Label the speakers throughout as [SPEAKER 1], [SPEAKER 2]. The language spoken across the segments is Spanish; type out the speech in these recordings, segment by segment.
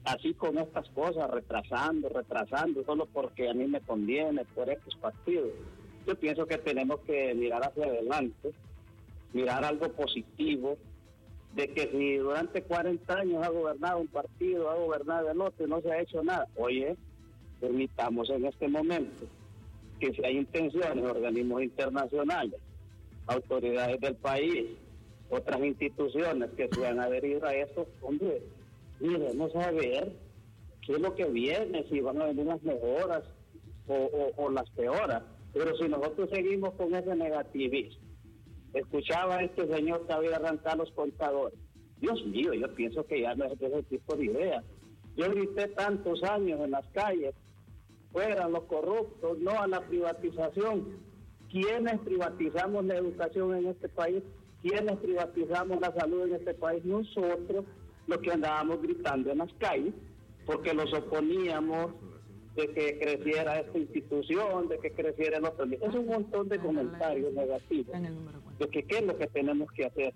[SPEAKER 1] así con estas cosas, retrasando, solo porque a mí me conviene, por X partido. Yo pienso que tenemos que mirar hacia adelante, mirar algo positivo, de que si durante 40 años ha gobernado un partido, ha gobernado el otro y no se ha hecho nada, oye, permitamos en este momento que si hay intenciones, organismos internacionales, autoridades del país, otras instituciones que se han adherido a esto, hombre, miremos a ver qué es lo que viene, si van a venir las mejoras o las peoras. Pero si nosotros seguimos con ese negativismo, escuchaba a este señor que había arrancado los contadores. Dios mío, yo pienso que ya no es ese tipo de idea. Yo grité tantos años en las calles, fuera los corruptos, no a la privatización. ¿Quiénes privatizamos la educación en este país? ¿Quiénes privatizamos la salud en este país? Nosotros, los que andábamos gritando en las calles, porque los oponíamos de que creciera esta institución, de que creciera el otro. Es un montón de comentarios negativos de que qué es lo que tenemos que hacer.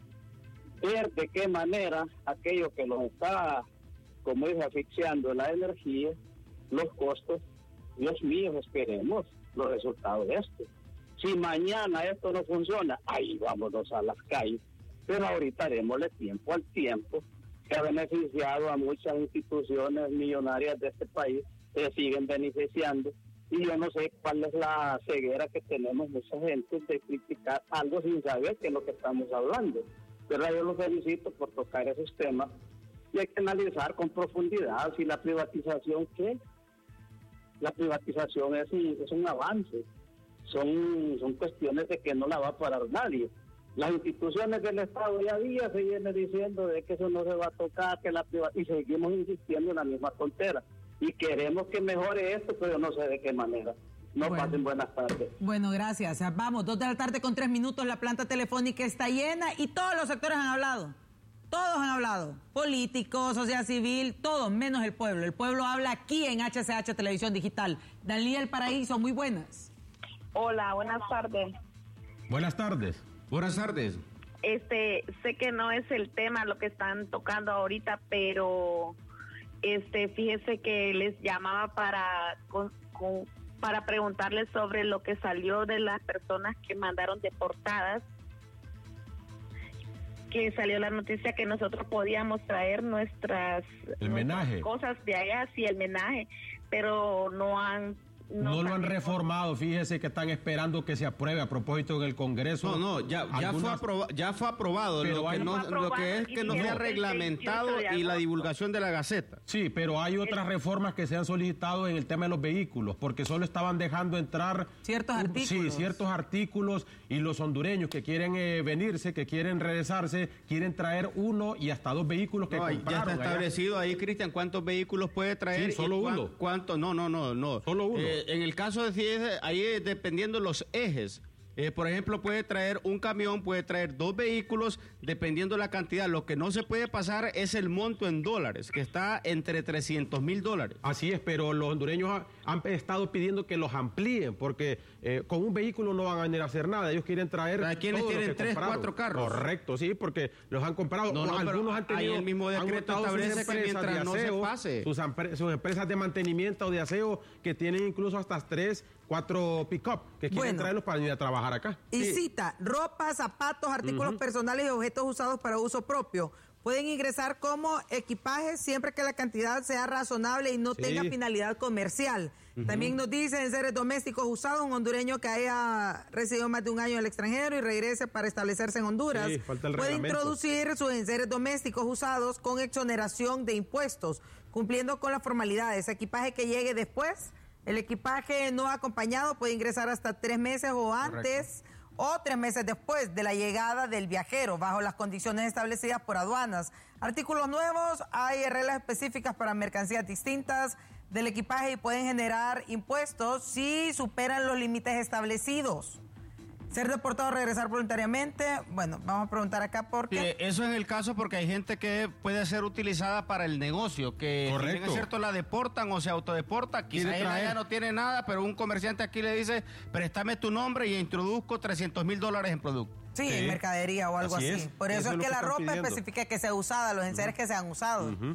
[SPEAKER 1] Ver de qué manera aquello que nos está, como dije, asfixiando la energía, los costos, Dios mío, esperemos los resultados de esto. Si mañana esto no funciona, ahí vámonos a las calles, pero ahorita démosle tiempo al tiempo, que ha beneficiado a muchas instituciones millonarias de este país, se siguen beneficiando, y yo no sé cuál es la ceguera que tenemos mucha gente de criticar algo sin saber qué es lo que estamos hablando. Pero yo los felicito por tocar esos temas, y hay que analizar con profundidad si la privatización, ¿qué? La privatización es un avance, son cuestiones de que no la va a parar nadie. Las instituciones del Estado ya día se viene diciendo de que eso no se va a tocar, que la y seguimos insistiendo en la misma tontera. Y queremos que mejore esto, pero no sé de qué manera. Pasen buenas tardes.
[SPEAKER 2] Bueno, gracias. Vamos, 2:00 con 3 minutos, la planta telefónica está llena y todos los sectores han hablado. Todos han hablado. Políticos, sociedad civil, todos, menos el pueblo. El pueblo habla aquí en HCH Televisión Digital. Daniel Paraíso, muy buenas.
[SPEAKER 3] Hola, buenas tardes.
[SPEAKER 4] Buenas tardes. Buenas tardes.
[SPEAKER 3] Sé que no es el tema lo que están tocando ahorita, pero fíjese que les llamaba para preguntarles sobre lo que salió de las personas que mandaron deportadas, que salió la noticia que nosotros podíamos traer nuestras cosas de allá, sí, el menaje, pero no
[SPEAKER 4] lo han reformado. Fíjese que están esperando que se apruebe a propósito en el Congreso. Ya fue aprobado. Pero lo que es que no se ha reglamentado y la divulgación de la Gaceta. Sí, pero hay otras reformas que se han solicitado en el tema de los vehículos, porque solo estaban dejando entrar
[SPEAKER 2] ciertos artículos.
[SPEAKER 4] Sí, ciertos artículos, y los hondureños que quieren venirse, que quieren regresarse, quieren traer 1 y hasta 2 vehículos que compraron.
[SPEAKER 5] Ya está establecido ahí, Cristian, ¿cuántos vehículos puede traer?
[SPEAKER 4] Sí, solo uno.
[SPEAKER 5] ¿Cuánto? No. Solo uno. En el caso de ahí dependiendo los ejes. Por ejemplo, puede traer un camión, puede traer 2 vehículos, dependiendo la cantidad. Lo que no se puede pasar es el monto en dólares, que está entre $300,000.
[SPEAKER 4] Así es, pero los hondureños han estado pidiendo que los amplíen, porque con un vehículo no van a venir a hacer nada. Ellos quieren traer.
[SPEAKER 5] ¿A quienes tienen 3, 4 carros?
[SPEAKER 4] Correcto, sí, porque los han comprado. Algunos han tenido.
[SPEAKER 5] Ahí el mismo decreto establece que mientras no se pase.
[SPEAKER 4] Sus empresas de mantenimiento o de aseo, que tienen incluso hasta 3, 4 pick-up, que quieren traerlos para ir a trabajar acá.
[SPEAKER 2] Y cita, ropa, zapatos, artículos personales y objetos usados para uso propio pueden ingresar como equipaje siempre que la cantidad sea razonable y no tenga finalidad comercial. También nos dice enseres domésticos usados, un hondureño que haya residido más de 1 año en el extranjero y regrese para establecerse en Honduras, puede introducir sus enseres domésticos usados con exoneración de impuestos, cumpliendo con las formalidades. Equipaje que llegue después, el equipaje no acompañado puede ingresar hasta 3 meses o antes o 3 meses después de la llegada del viajero, bajo las condiciones establecidas por aduanas. Artículos nuevos, hay reglas específicas para mercancías distintas del equipaje y pueden generar impuestos si superan los límites establecidos. Ser deportado o regresar voluntariamente, bueno, vamos a preguntar acá por qué.
[SPEAKER 5] Eso es el caso porque hay gente que puede ser utilizada para el negocio, que si bien es cierto la deportan o se autodeporta, quizás él allá no tiene nada, pero un comerciante aquí le dice, préstame tu nombre y introduzco $300,000 en producto.
[SPEAKER 2] Sí, en mercadería o algo así. Por eso es que la ropa especifica que sea usada, los enseres que sean usados.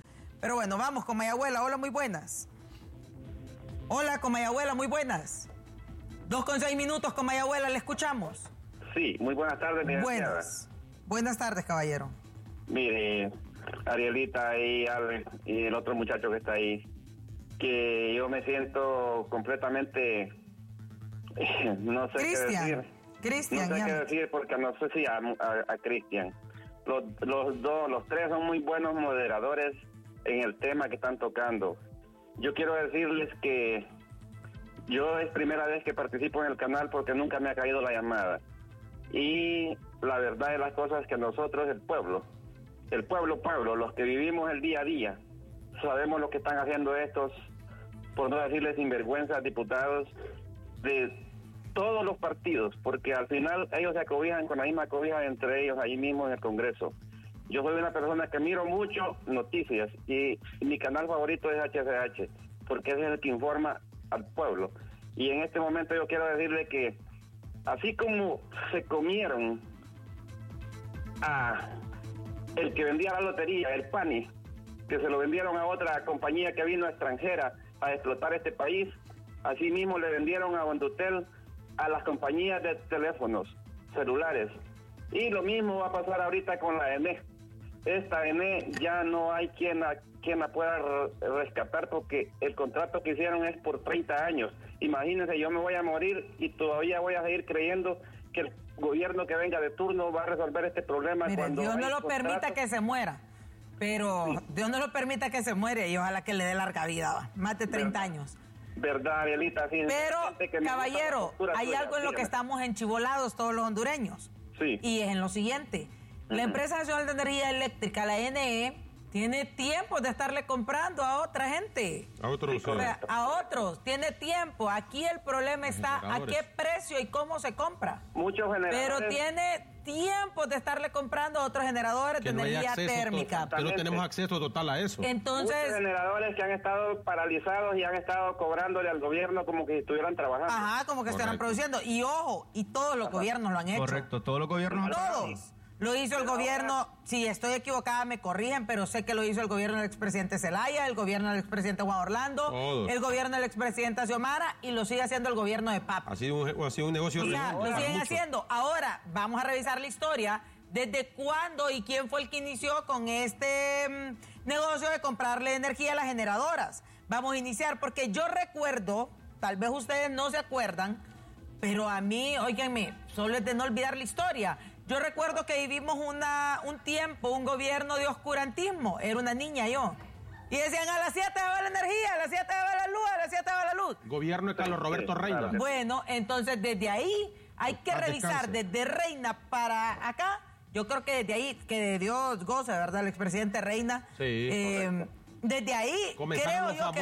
[SPEAKER 2] Pero bueno, vamos con Mayagüela. Hola, muy buenas. Hola, con Mayagüela, muy buenas. 2:06 minutos con Mayagüela, le escuchamos.
[SPEAKER 6] Sí, muy buenas tardes.
[SPEAKER 2] Buenas tardes, caballero.
[SPEAKER 6] Mire, Arielita y Albert y el otro muchacho que está ahí, que yo me siento completamente, no sé qué decir.
[SPEAKER 2] Cristian,
[SPEAKER 6] no sé qué decir porque no sé si a Cristian. Los tres son muy buenos moderadores en el tema que están tocando. Yo quiero decirles que yo es primera vez que participo en el canal porque nunca me ha caído la llamada. Y la verdad de las cosas es que nosotros, el pueblo, los que vivimos el día a día, sabemos lo que están haciendo estos, por no decirles sinvergüenzas, diputados de todos los partidos, porque al final ellos se acobijan con la misma cobija entre ellos, ahí mismo en el Congreso. Yo soy una persona que miro mucho noticias y mi canal favorito es HCH, porque ese es el que informa al pueblo. Y en este momento yo quiero decirle que así como se comieron a el que vendía la lotería, el PANI, que se lo vendieron a otra compañía que vino extranjera a explotar este país, así mismo le vendieron a Bondutel a las compañías de teléfonos celulares. Y lo mismo va a pasar ahorita con la ENE. Esta ENE ya no hay quien la pueda rescatar porque el contrato que hicieron es por 30 años. Imagínense, yo me voy a morir y todavía voy a seguir creyendo que el gobierno que venga de turno va a resolver este problema.
[SPEAKER 2] Mire,
[SPEAKER 6] cuando
[SPEAKER 2] Dios no lo permita que se muera, pero sí. Dios no lo permita que se muere y ojalá que le dé larga vida, más de 30 años.
[SPEAKER 6] Verdad, Arielita. Sí,
[SPEAKER 2] pero, caballero, hay algo en lo que estamos enchivolados todos los hondureños.
[SPEAKER 6] Sí.
[SPEAKER 2] Y es en lo siguiente. La Empresa Nacional de Energía Eléctrica, la ENE, tiene tiempo de estarle comprando a otra gente.
[SPEAKER 4] A otros.
[SPEAKER 2] O sea, a otros. Tiene tiempo. Aquí el problema está a qué precio y cómo se compra.
[SPEAKER 6] Muchos generadores.
[SPEAKER 2] Pero tiene tiempo de estarle comprando a otros generadores de energía térmica.
[SPEAKER 4] Pero no tenemos acceso total a eso.
[SPEAKER 2] Entonces,
[SPEAKER 6] muchos generadores que han estado paralizados y han estado cobrándole al gobierno como que estuvieran trabajando.
[SPEAKER 2] Ajá, como que estuvieran produciendo. Y ojo, y todos los gobiernos lo han hecho.
[SPEAKER 5] Correcto, todos los gobiernos.
[SPEAKER 2] Todos. Lo hizo el gobierno, si estoy equivocada me corrigen, pero sé que lo hizo el gobierno del expresidente Zelaya, el gobierno del expresidente Juan Orlando, el gobierno del expresidente Xiomara y lo sigue haciendo el gobierno de Papa.
[SPEAKER 4] Ha sido un negocio.
[SPEAKER 2] Lo siguen haciendo. Ahora, vamos a revisar la historia, desde cuándo y quién fue el que inició con este negocio de comprarle energía a las generadoras. Vamos a iniciar, porque yo recuerdo, tal vez ustedes no se acuerdan, pero a mí, óiganme, solo es de no olvidar la historia. Yo recuerdo que vivimos un tiempo, un gobierno de oscurantismo. Era una niña yo. Y decían, a las 7 va la energía, a las 7 va la luz, a las 7 va la luz.
[SPEAKER 4] Gobierno de Carlos Roberto Reina.
[SPEAKER 2] Bueno, entonces desde ahí hay que revisar, desde Reina para acá. Yo creo que desde ahí, que de Dios goce, ¿verdad? El expresidente Reina.
[SPEAKER 4] Sí,
[SPEAKER 2] desde ahí
[SPEAKER 4] comenzaron
[SPEAKER 2] creo yo que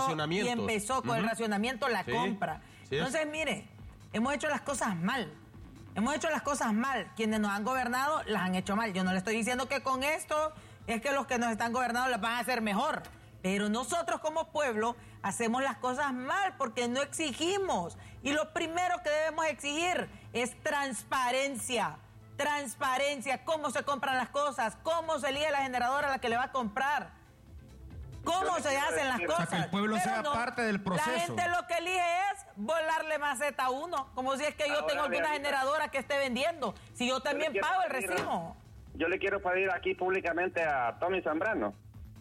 [SPEAKER 2] empezó con el racionamiento, la compra. Sí, entonces, mire, hemos hecho las cosas mal. Hemos hecho las cosas mal. Quienes nos han gobernado las han hecho mal. Yo no le estoy diciendo que con esto es que los que nos están gobernando las van a hacer mejor. Pero nosotros como pueblo hacemos las cosas mal porque no exigimos. Y lo primero que debemos exigir es transparencia. Transparencia. Cómo se compran las cosas. Cómo se elige la generadora a la que le va a comprar. ¿Cómo se hacen las cosas?
[SPEAKER 5] O sea, que el pueblo sea parte del proceso.
[SPEAKER 2] La gente lo que elige es volarle maceta a uno. Como si es que yo tengo alguna generadora que esté vendiendo. Si yo también pago el recibo.
[SPEAKER 6] Yo le quiero pedir aquí públicamente a Tommy Zambrano.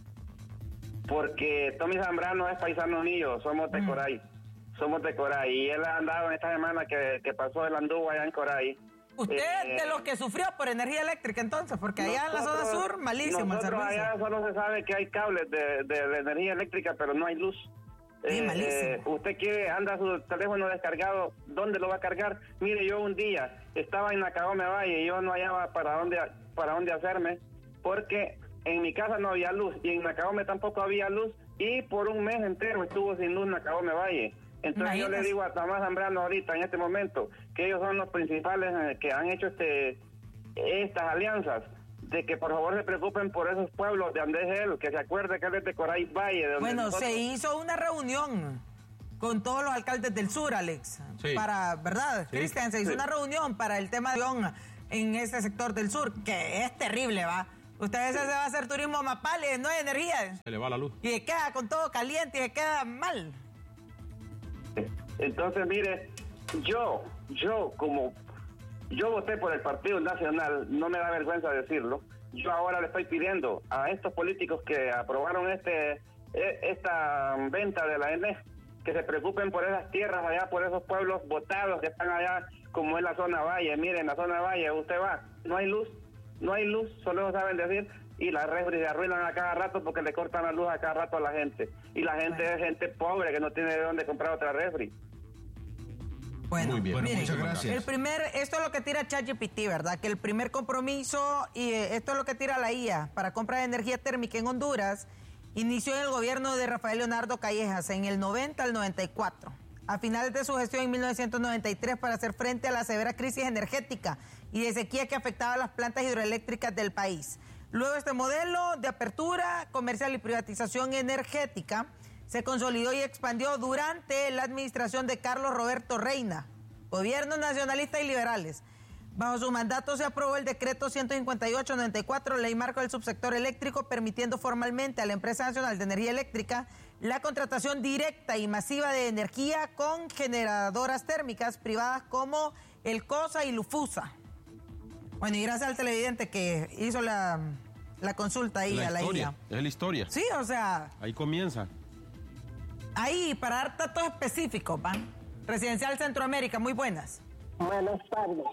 [SPEAKER 6] Porque Tommy Zambrano es paisano mío. Somos de Coray. Somos de Coray. Y él ha andado en esta semana que pasó el anduvo allá en Coray.
[SPEAKER 2] Usted es de los que sufrió por energía eléctrica entonces, porque allá en la zona sur, malísimo el servicio.
[SPEAKER 6] Allá solo se sabe que hay cables de energía eléctrica, pero no hay luz.
[SPEAKER 2] Sí, malísimo.
[SPEAKER 6] Usted anda su teléfono descargado, ¿dónde lo va a cargar? Mire, yo un día estaba en Nacagome Valle y yo no hallaba para dónde hacerme, porque en mi casa no había luz y en Nacagome tampoco había luz y por un mes entero estuvo sin luz Nacagome Valle. Entonces yo le digo a Tomás Zambrano ahorita, en este momento, que ellos son los principales que han hecho estas alianzas, de que por favor se preocupen por esos pueblos de donde es él, que se acuerde que él es de Coray Valle. De
[SPEAKER 2] bueno, nosotros... se hizo una reunión con todos los alcaldes del sur, Alex, para, ¿verdad? Sí. Cristian, se hizo una reunión para el tema de en ese sector del sur, que es terrible, ¿va? Usted a veces se va a hacer turismo a Mapales, no hay energía.
[SPEAKER 4] Se le va la luz.
[SPEAKER 2] Y se queda con todo caliente y se queda mal.
[SPEAKER 6] Entonces, mire, yo voté por el Partido Nacional, no me da vergüenza decirlo. Yo ahora le estoy pidiendo a estos políticos que aprobaron esta venta de la ENE, que se preocupen por esas tierras allá, por esos pueblos botados que están allá, como es la zona Valle. Miren, en la zona Valle usted va, no hay luz, solo saben decir, y las refri se arruinan a cada rato porque le cortan la luz a cada rato a la gente. Y la gente es gente pobre que no tiene de dónde comprar otra refri.
[SPEAKER 2] Bueno,
[SPEAKER 4] muy bien,
[SPEAKER 2] miren,
[SPEAKER 4] muchas gracias.
[SPEAKER 2] Esto es lo que tira ChatGPT, ¿verdad? Que el primer compromiso, y esto es lo que tira la IA para compra de energía térmica en Honduras, inició en el gobierno de Rafael Leonardo Callejas en el 90 al 94. A finales de su gestión en 1993 para hacer frente a la severa crisis energética y de sequía que afectaba a las plantas hidroeléctricas del país. Luego este modelo de apertura comercial y privatización energética se consolidó y expandió durante la administración de Carlos Roberto Reina, gobiernos nacionalistas y liberales. Bajo su mandato se aprobó el decreto 158-94, ley marco del subsector eléctrico, permitiendo formalmente a la Empresa Nacional de Energía Eléctrica la contratación directa y masiva de energía con generadoras térmicas privadas como el COSA y Lufusa. Bueno, y gracias al televidente que hizo la consulta ahí a la IA.
[SPEAKER 4] Es la historia.
[SPEAKER 2] Sí, o sea...
[SPEAKER 4] Ahí comienza.
[SPEAKER 2] Ahí, para dar datos específicos, ¿van? Residencial Centroamérica, muy buenas.
[SPEAKER 7] Buenas tardes.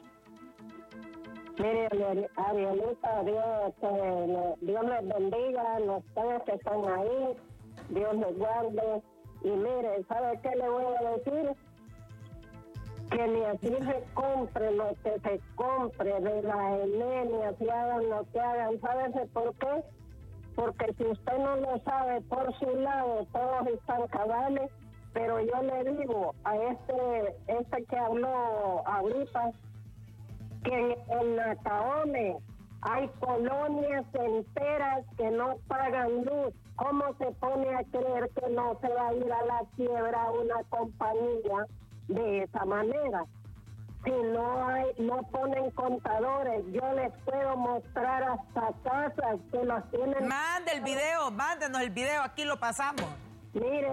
[SPEAKER 7] Mire, Arielita, Dios les bendiga, los tres que están ahí, Dios les guarde. Y mire, ¿sabe qué le voy a decir? Que ni así se compre lo que se compre de la ENE, ni así hagan lo que hagan. ¿Sabe por qué? Porque si usted no lo sabe, por su lado todos están cabales, pero yo le digo a este que habló ahorita, que en Nacaome hay colonias enteras que no pagan luz. ¿Cómo se pone a creer que no se va a ir a la quiebra una compañía de esa manera? Si no ponen contadores, yo les puedo mostrar hasta casas que los tienen.
[SPEAKER 2] Mándenos el video, aquí lo pasamos.
[SPEAKER 7] Mire,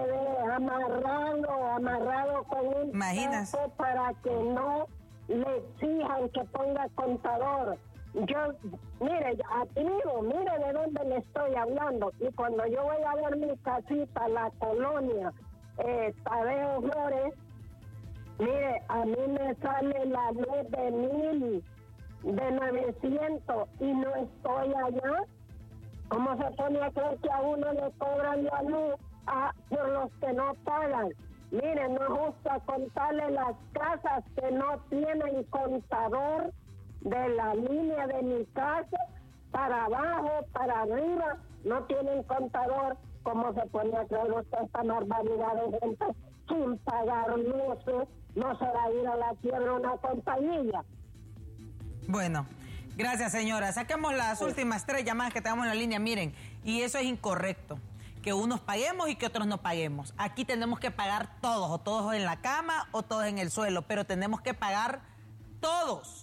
[SPEAKER 7] amarrado con un tapo para que no le exijan que ponga contador. Mire de dónde le estoy hablando. Y cuando yo voy a ver mi casita, la colonia Tadeo Flores, mire, a mí me sale la luz de 1,000, de 900 y no estoy allá. ¿Cómo se pone a creer que a uno le cobran la luz por los que no pagan? Mire, no es justo contarle las casas que no tienen contador de la línea de mi casa para abajo, para arriba, no tienen contador. ¿Cómo se pone a creer usted esta barbaridad de gente sin pagar luz? No se va a ir a la quiebra una compañía.
[SPEAKER 2] Bueno, gracias señora. Saquemos las últimas 3 llamadas que tenemos en la línea. Miren, y eso es incorrecto, que unos paguemos y que otros no paguemos. Aquí tenemos que pagar todos, o todos en la cama o todos en el suelo, pero tenemos que pagar todos.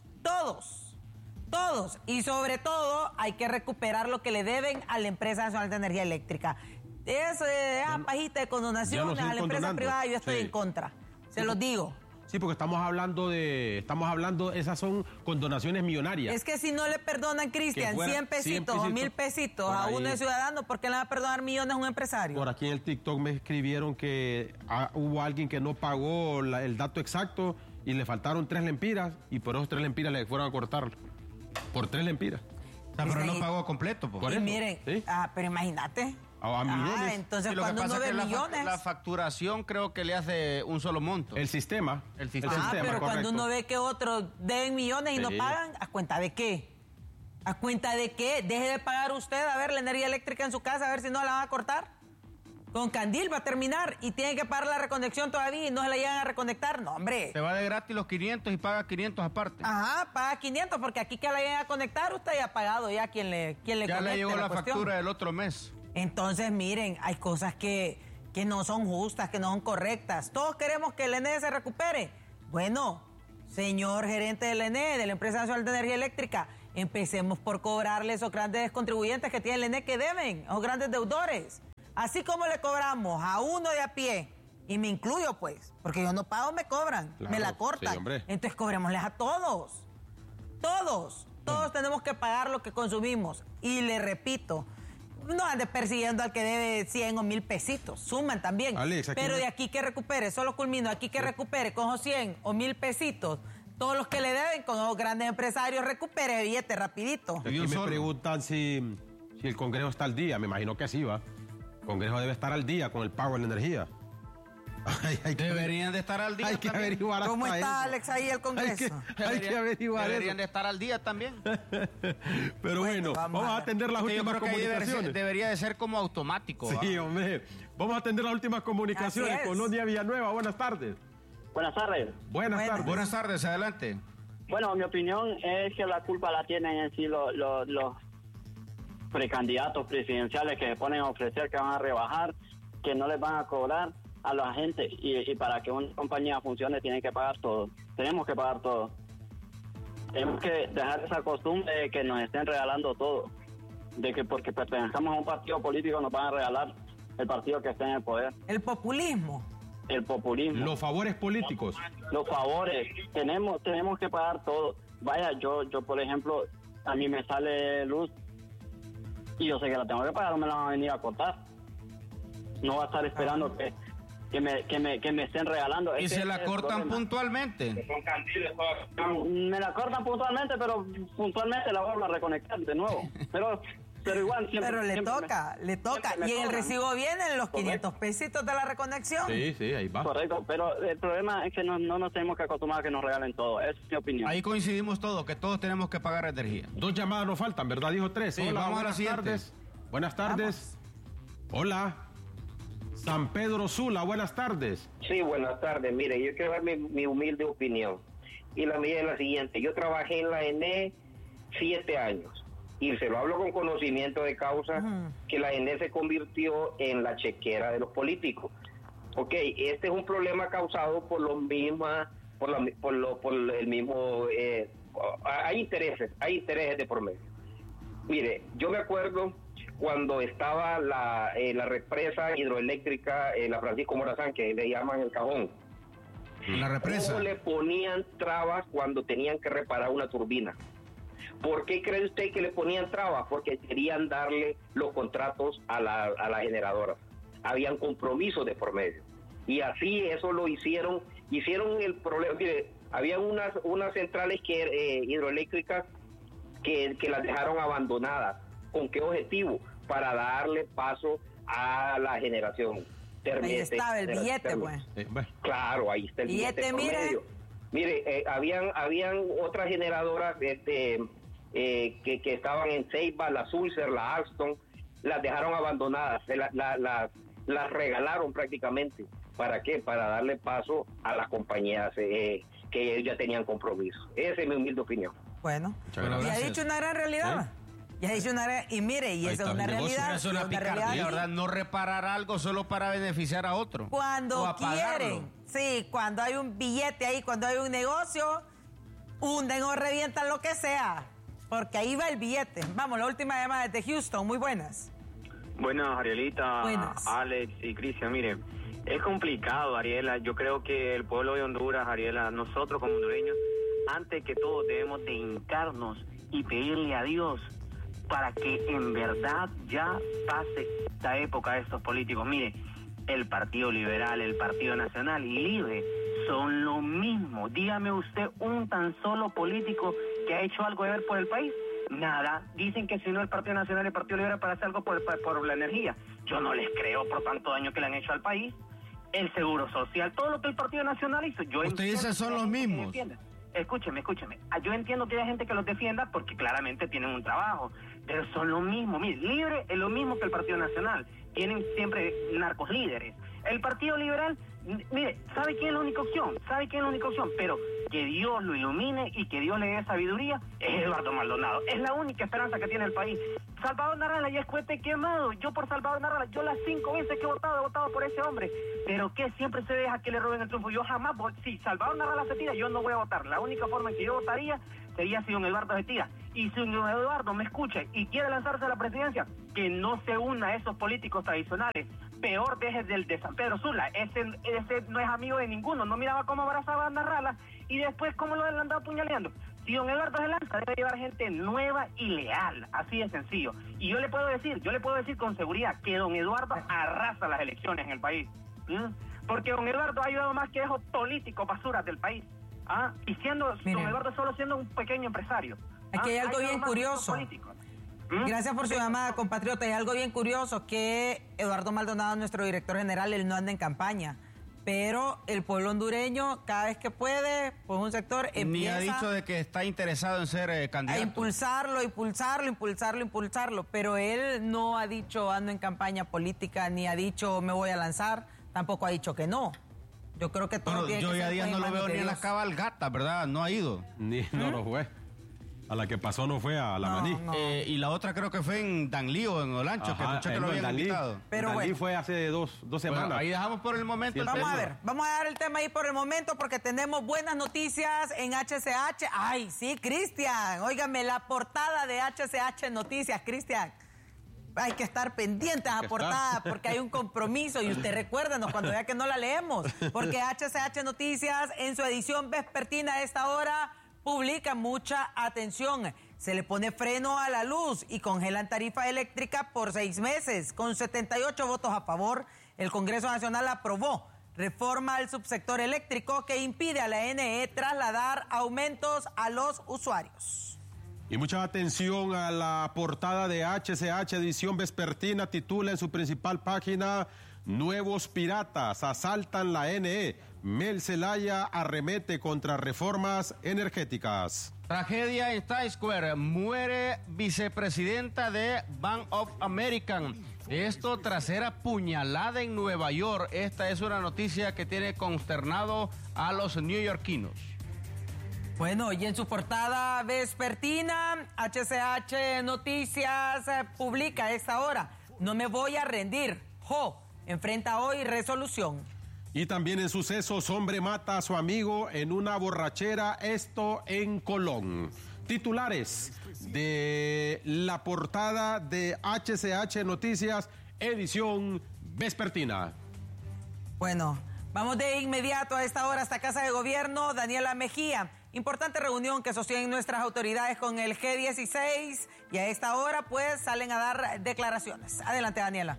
[SPEAKER 2] Y sobre todo hay que recuperar lo que le deben a la Empresa Nacional de Energía Eléctrica. Eso de pajita de condonaciones a la empresa privada, yo estoy en contra. Se los digo.
[SPEAKER 4] Sí, porque estamos hablando, esas son condonaciones millonarias.
[SPEAKER 2] Es que si no le perdonan, Cristian, 100 pesitos o 1,000 pesitos a uno de ciudadano, ¿por qué le van a perdonar millones a un empresario?
[SPEAKER 4] Por aquí en el TikTok me escribieron que hubo alguien que no pagó el dato exacto y le faltaron 3 lempiras y por esos 3 lempiras le fueron a cortar por 3 lempiras.
[SPEAKER 5] O sea, pero no pagó completo.
[SPEAKER 2] Por eso, miren, ¿sí? Pero imagínate.
[SPEAKER 4] A millones.
[SPEAKER 2] Entonces
[SPEAKER 5] sí,
[SPEAKER 2] cuando uno ve millones...
[SPEAKER 5] La facturación creo que le hace un solo monto.
[SPEAKER 4] El sistema.
[SPEAKER 2] Pero correcto. Cuando uno ve que otros deben millones y no pagan, ¿a cuenta de qué? ¿A cuenta de qué? Deje de pagar usted, a ver, la energía eléctrica en su casa, a ver si no la van a cortar. Con Candil va a terminar y tiene que pagar la reconexión todavía y no se la llegan a reconectar. No, hombre.
[SPEAKER 5] Se va de gratis los 500 y paga 500 aparte.
[SPEAKER 2] Ajá, paga 500 porque aquí que la llegan a conectar usted ya ha pagado ya quien le conecte.
[SPEAKER 5] Ya le llegó la factura del otro mes.
[SPEAKER 2] Entonces, miren, hay cosas que no son justas, que no son correctas. Todos queremos que el ENE se recupere. Bueno, señor gerente del ENE, de la Empresa Nacional de Energía Eléctrica, empecemos por cobrarle a esos grandes contribuyentes que tienen el ENE que deben, a esos grandes deudores. Así como le cobramos a uno de a pie, y me incluyo pues, porque yo no pago, me cobran, claro, me la cortan. Sí, entonces cobrémosles a todos. Todos tenemos que pagar lo que consumimos. Y le repito, no ande persiguiendo al que debe 100 o 1000 pesitos, suman también. Alex, pero de aquí que recupere, solo culmino, aquí que recupere con los 100 o 1000 pesitos, todos los que le deben con los grandes empresarios, recupere billete rapidito.
[SPEAKER 4] Aquí me preguntan si el Congreso está al día, me imagino que sí va. El Congreso debe estar al día con el pago de la energía.
[SPEAKER 5] Deberían de estar al día.
[SPEAKER 4] Hay que averiguar.
[SPEAKER 2] ¿Cómo está eso, Alex, ahí el Congreso?
[SPEAKER 4] Hay que averiguar.
[SPEAKER 5] Deberían de estar al día también.
[SPEAKER 4] Pero bueno, vamos a atender las últimas comunicaciones.
[SPEAKER 5] Debería de ser como automático.
[SPEAKER 4] Sí, hombre. Vamos a atender las últimas comunicaciones. Colonia Villanueva, buenas tardes.
[SPEAKER 8] Buenas tardes.
[SPEAKER 4] Buenas tardes.
[SPEAKER 5] Buenas tardes, adelante.
[SPEAKER 8] Bueno, mi opinión es que la culpa la tienen en sí los precandidatos presidenciales que se ponen a ofrecer que van a rebajar, que no les van a cobrar a la gente, y para que una compañía funcione tienen que pagar todo. Tenemos que pagar todo. Tenemos que dejar esa costumbre de que nos estén regalando todo, de que porque pertenezcamos a un partido político nos van a regalar el partido que esté en el poder.
[SPEAKER 2] El populismo.
[SPEAKER 4] Los favores políticos.
[SPEAKER 8] Los favores. Tenemos que pagar todo. Vaya, yo por ejemplo, a mí me sale luz y yo sé que la tengo que pagar, no me la van a venir a cortar. No va a estar esperando que me estén regalando.
[SPEAKER 5] ¿Y se la cortan puntualmente?
[SPEAKER 8] Me la cortan puntualmente, pero puntualmente la vuelvo a reconectar de nuevo. Pero igual siempre.
[SPEAKER 2] Pero le toca. Y en el recibo vienen los 500 pesitos de la reconexión.
[SPEAKER 4] Sí, ahí va.
[SPEAKER 8] Correcto, pero el problema es que no nos tenemos que acostumbrar a que nos regalen todo. Esa es mi opinión.
[SPEAKER 5] Ahí coincidimos todos, que todos tenemos que pagar energía.
[SPEAKER 4] 2 llamadas nos faltan, ¿verdad? Dijo 3.
[SPEAKER 5] Sí,
[SPEAKER 4] hola,
[SPEAKER 5] vamos a la
[SPEAKER 4] buenas
[SPEAKER 5] siguiente.
[SPEAKER 4] Tardes. Buenas tardes. Hola. San Pedro Sula, buenas tardes.
[SPEAKER 9] Sí, buenas tardes. Mire, yo quiero dar mi humilde opinión. Y la mía es la siguiente. Yo trabajé en la ENE 7 años. Y se lo hablo con conocimiento de causa, que la ENE se convirtió en la chequera de los políticos. Ok, este es un problema causado por el mismo... hay intereses de por medio. Mire, yo me acuerdo cuando estaba la represa hidroeléctrica, la Francisco Morazán, que le llaman el Cajón.
[SPEAKER 5] La represa.
[SPEAKER 9] ¿Cómo le ponían trabas cuando tenían que reparar una turbina? ¿Por qué cree usted que le ponían trabas? Porque querían darle los contratos a la generadora. Habían compromisos de por medio. Y así eso lo hicieron el problema. Mire, había unas centrales hidroeléctricas que las dejaron abandonadas. ¿Con qué objetivo? Para darle paso a la generación.
[SPEAKER 2] Ahí estaba el billete, pues.
[SPEAKER 9] Claro, ahí está el billete por medio. Mire, habían otras generadoras que estaban en Ceiba, la Sulzer, la Alstom, las dejaron abandonadas, las regalaron prácticamente. ¿Para qué? Para darle paso a las compañías que ellos ya tenían compromiso. Esa es mi humilde opinión.
[SPEAKER 2] Bueno, y ha dicho una gran realidad. Y ha dicho y mire, y esa es una realidad.
[SPEAKER 5] Es una picardía, ¿verdad? No reparar algo solo para beneficiar a otro.
[SPEAKER 2] Cuando quieren, sí, cuando hay un billete ahí, cuando hay un negocio, hunden o revientan lo que sea, porque ahí va el billete. Vamos, la última llamada desde Houston, muy buenas.
[SPEAKER 10] Buenas, Arielita, buenas. Alex y Cristian, mire, es complicado, Ariela, yo creo que el pueblo de Honduras, Ariela, nosotros como hondureños, antes que todo debemos de hincarnos y pedirle a Dios para que en verdad ya pase esta época de estos políticos. Mire, el Partido Liberal, el Partido Nacional y Libre son lo mismo. Dígame usted un tan solo político que ha hecho algo de ver por el país. Nada. Dicen que si no el Partido Nacional y el Partido Liberal para hacer algo por la energía. Yo no les creo por tanto daño que le han hecho al país. El Seguro Social, todo lo que el Partido Nacional hizo.
[SPEAKER 5] Usted dice son los mismos.
[SPEAKER 10] Escúcheme. Yo entiendo que hay gente que los defienda porque claramente tienen un trabajo, pero son lo mismo. Mire, Libre es lo mismo que el Partido Nacional. Tienen siempre narcos líderes. El Partido Liberal Mire, ¿sabe quién es la única opción? Pero que Dios lo ilumine y que Dios le dé sabiduría, es Eduardo Maldonado. Es la única esperanza que tiene el país. Salvador Narrala ya es cohete quemado. Yo por Salvador Narrala, yo las 5 veces que he votado por ese hombre. Pero que siempre se deja que le roben el triunfo. Yo jamás, si Salvador Narrala se tira, yo no voy a votar. La única forma en que yo votaría sería si don Eduardo se tira. Y si don Eduardo me escucha y quiere lanzarse a la presidencia, que no se una a esos políticos tradicionales. Peor deje del de San Pedro Sula. Ese no es amigo de ninguno. No miraba cómo abrazaba a Narrala y después cómo lo han andado apuñaleando. Si don Eduardo se lanza, debe llevar gente nueva y leal. Así de sencillo. Y yo le puedo decir con seguridad que don Eduardo arrasa las elecciones en el país. Porque don Eduardo ha ayudado más que esos políticos basuras del país. Y siendo don Eduardo solo siendo un pequeño empresario.
[SPEAKER 2] Aquí hay algo bien curioso. Gracias por su llamada, compatriota. Hay algo bien curioso, que Eduardo Maldonado, nuestro director general, él no anda en campaña. Pero el pueblo hondureño, cada vez que puede, pues un sector empieza...
[SPEAKER 5] Ni ha dicho de que está interesado en ser candidato.
[SPEAKER 2] A impulsarlo. Pero él no ha dicho ando en campaña política, ni ha dicho me voy a lanzar, tampoco ha dicho que no. Yo creo que todo tiene que ser.
[SPEAKER 5] Yo ya día no lo veo ni en la cabalgata, ¿verdad? No ha ido.
[SPEAKER 4] No lo fue. A la que pasó no fue a la Maní.
[SPEAKER 5] No. Y la otra creo que fue en Danlí o en Olancho, que escuché que lo habían invitado.
[SPEAKER 4] Pero Danlí fue hace dos semanas.
[SPEAKER 5] Bueno, ahí dejamos por el momento.
[SPEAKER 2] Vamos a dar el tema ahí por el momento porque tenemos buenas noticias en HCH. Ay, sí, Cristian. Óigame, la portada de HCH Noticias, Cristian. Hay que estar pendientes a la portada porque hay un compromiso y usted recuérdenos cuando vea que no la leemos. Porque HCH Noticias en su edición vespertina a esta hora publica mucha atención. Se le pone freno a la luz y congelan tarifa eléctrica por 6 meses. Con 78 votos a favor, el Congreso Nacional aprobó reforma al subsector eléctrico que impide a la NE trasladar aumentos a los usuarios.
[SPEAKER 4] Y mucha atención a la portada de HCH edición vespertina, titula en su principal página: Nuevos piratas asaltan la NE. Mel Zelaya arremete contra reformas energéticas.
[SPEAKER 5] Tragedia en Times Square. Muere vicepresidenta de Bank of America. Esto tras ser apuñalada en Nueva York. Esta es una noticia que tiene consternado a los neoyorquinos.
[SPEAKER 2] Bueno, y en su portada vespertina, HCH Noticias publica a esta hora: no me voy a rendir. Enfrenta hoy resolución.
[SPEAKER 4] Y también en sucesos, hombre mata a su amigo en una borrachera, esto en Colón. Titulares de la portada de HCH Noticias, edición vespertina.
[SPEAKER 2] Bueno, vamos de inmediato a esta hora hasta Casa de Gobierno. Daniela Mejía, importante reunión que sostienen nuestras autoridades con el G16 y a esta hora pues salen a dar declaraciones. Adelante, Daniela.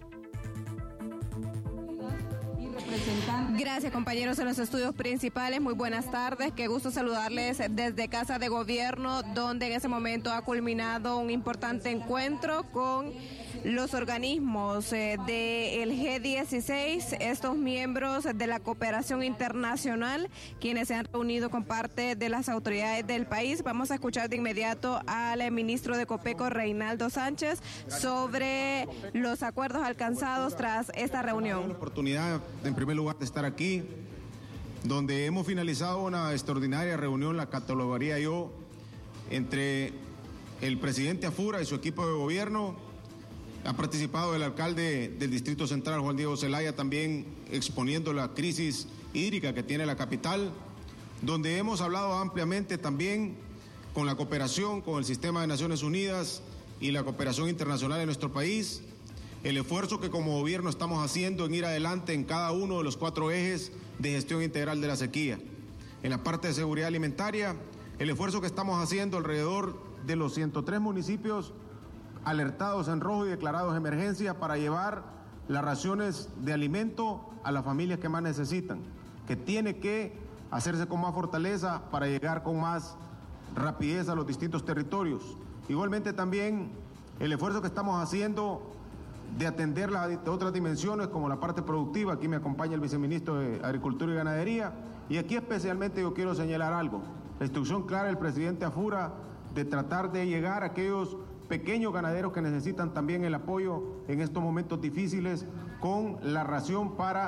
[SPEAKER 11] Gracias, compañeros en los estudios principales. Muy buenas tardes. Qué gusto saludarles desde Casa de Gobierno, donde en ese momento ha culminado un importante encuentro con los organismos del G16, estos miembros de la cooperación internacional, quienes se han reunido con parte de las autoridades del país. Vamos a escuchar de inmediato al ministro de Copeco, Reinaldo Sánchez, sobre los acuerdos alcanzados tras esta reunión.
[SPEAKER 12] La oportunidad, en primer lugar, de estar aquí, donde hemos finalizado una extraordinaria reunión, la catalogaría yo, entre el presidente Afura y su equipo de gobierno. Ha participado el alcalde del Distrito Central, Juan Diego Zelaya, también exponiendo la crisis hídrica que tiene la capital, donde hemos hablado ampliamente también con la cooperación, con el sistema de Naciones Unidas y la cooperación internacional en nuestro país, el esfuerzo que como gobierno estamos haciendo en ir adelante en cada uno de los 4 ejes de gestión integral de la sequía. En la parte de seguridad alimentaria, el esfuerzo que estamos haciendo alrededor de los 103 municipios alertados en rojo y declarados emergencia para llevar las raciones de alimento a las familias que más necesitan, que tiene que hacerse con más fortaleza para llegar con más rapidez a los distintos territorios. Igualmente también el esfuerzo que estamos haciendo de atender las otras dimensiones como la parte productiva. Aquí me acompaña el viceministro de Agricultura y Ganadería, y aquí especialmente yo quiero señalar algo: la instrucción clara del presidente Afura de tratar de llegar a aquellos pequeños ganaderos que necesitan también el apoyo en estos momentos difíciles con la ración para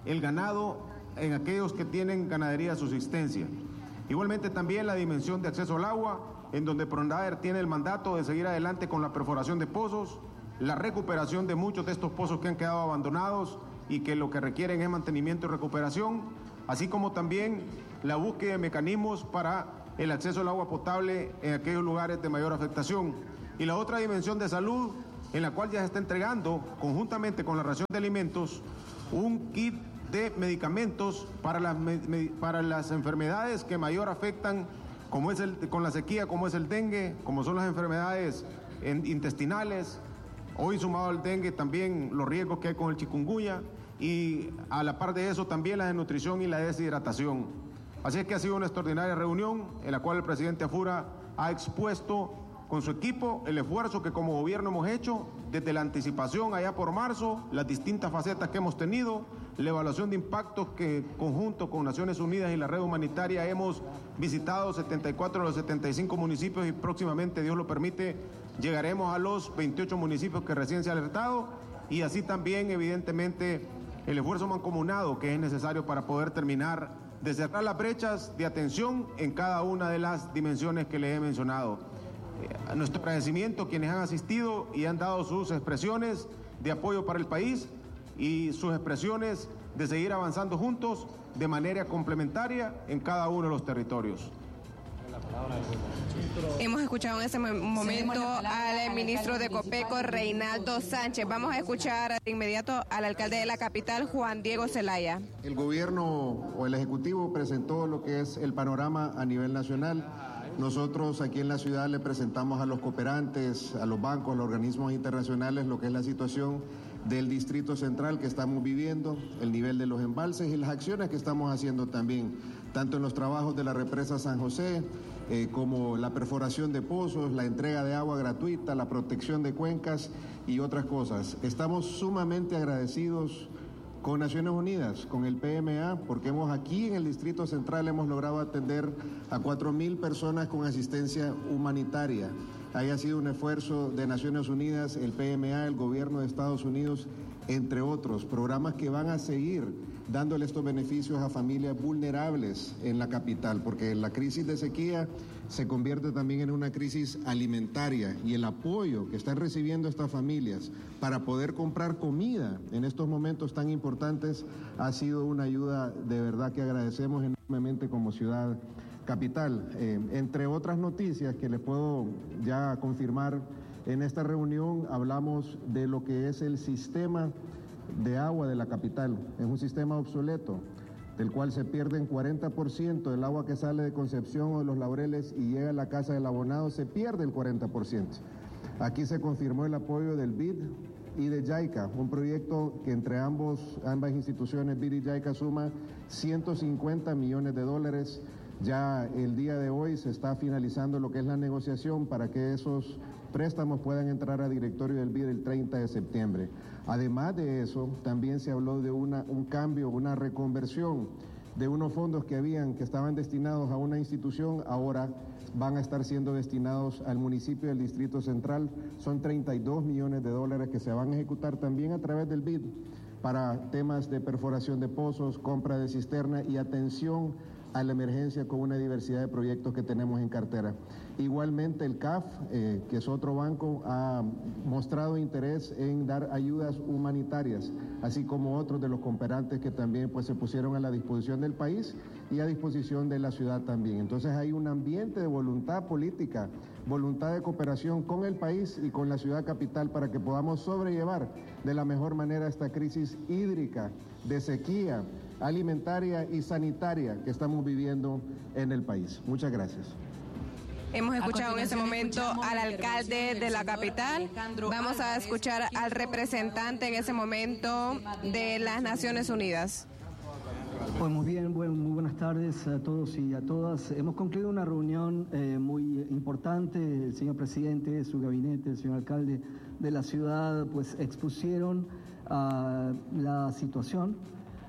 [SPEAKER 12] el ganado en aquellos que tienen ganadería de subsistencia. Igualmente también la dimensión de acceso al agua, en donde Prondaer tiene el mandato de seguir adelante con la perforación de pozos, la recuperación de muchos de estos pozos que han quedado abandonados y que lo que requieren es mantenimiento y recuperación, así como también la búsqueda de mecanismos para el acceso al agua potable en aquellos lugares de mayor afectación. Y la otra dimensión de salud, en la cual ya se está entregando, conjuntamente con la ración de alimentos, un kit de medicamentos para las enfermedades que mayor afectan, como es con la sequía, como es el dengue, como son las enfermedades intestinales, hoy sumado al dengue también los riesgos que hay con el chikungunya, y a la par de eso también la desnutrición y la deshidratación. Así es que ha sido una extraordinaria reunión en la cual el presidente Afura ha expuesto con su equipo el esfuerzo que como gobierno hemos hecho desde la anticipación allá por marzo, las distintas facetas que hemos tenido, la evaluación de impactos que conjunto con Naciones Unidas y la red humanitaria hemos visitado 74 de los 75 municipios y próximamente, Dios lo permite, llegaremos a los 28 municipios que recién se han alertado, y así también evidentemente el esfuerzo mancomunado que es necesario para poder terminar de cerrar las brechas de atención en cada una de las dimensiones que les he mencionado. Nuestro agradecimiento a quienes han asistido y han dado sus expresiones de apoyo para el país y sus expresiones de seguir avanzando juntos de manera complementaria en cada uno de los territorios.
[SPEAKER 11] Hemos escuchado en ese momento al ministro de Copeco, Reinaldo Sánchez. Vamos a escuchar de inmediato al alcalde de la capital, Juan Diego Zelaya.
[SPEAKER 13] El gobierno o el Ejecutivo presentó lo que es el panorama a nivel nacional. Nosotros aquí en la ciudad le presentamos a los cooperantes, a los bancos, a los organismos internacionales lo que es la situación del Distrito Central que estamos viviendo, el nivel de los embalses y las acciones que estamos haciendo también, tanto en los trabajos de la represa San José, como la perforación de pozos, la entrega de agua gratuita, la protección de cuencas y otras cosas. Estamos sumamente agradecidos con Naciones Unidas, con el PMA, porque aquí en el Distrito Central hemos logrado atender a 4.000 personas con asistencia humanitaria. Haya sido un esfuerzo de Naciones Unidas, el PMA, el gobierno de Estados Unidos, entre otros, programas que van a seguir dándole estos beneficios a familias vulnerables en la capital, porque la crisis de sequía se convierte también en una crisis alimentaria, y el apoyo que están recibiendo estas familias para poder comprar comida en estos momentos tan importantes ha sido una ayuda de verdad que agradecemos enormemente como ciudad capital. Entre otras noticias que les puedo ya confirmar, en esta reunión hablamos de lo que es el sistema de agua de la capital. Es un sistema obsoleto, del cual se pierden 40% del agua que sale de Concepción o de Los Laureles y llega a la casa del abonado, se pierde el 40%. Aquí se confirmó el apoyo del BID y de JICA, un proyecto que entre ambas instituciones, BID y JICA, suma $150 millones. Ya el día de hoy se está finalizando lo que es la negociación para que esos préstamos puedan entrar a directorio del BID el 30 de septiembre. Además de eso, también se habló de un cambio, una reconversión de unos fondos que estaban destinados a una institución, ahora van a estar siendo destinados al municipio del Distrito Central. Son $32 millones que se van a ejecutar también a través del BID para temas de perforación de pozos, compra de cisterna y atención a la emergencia con una diversidad de proyectos que tenemos en cartera. Igualmente el CAF, que es otro banco, ha mostrado interés en dar ayudas humanitarias, así como otros de los cooperantes que también se pusieron a la disposición del país y a disposición de la ciudad también. Entonces hay un ambiente de voluntad política, voluntad de cooperación con el país y con la ciudad capital para que podamos sobrellevar de la mejor manera esta crisis hídrica, de sequía, alimentaria y sanitaria que estamos viviendo en el país. Muchas gracias.
[SPEAKER 11] Hemos escuchado en este momento al alcalde de la capital. Vamos a escuchar al representante en ese momento de las Naciones Unidas.
[SPEAKER 14] Pues muy bien, muy buenas tardes a todos y a todas. Hemos concluido una reunión muy importante. El señor presidente, su gabinete, el señor alcalde de la ciudad, pues expusieron la situación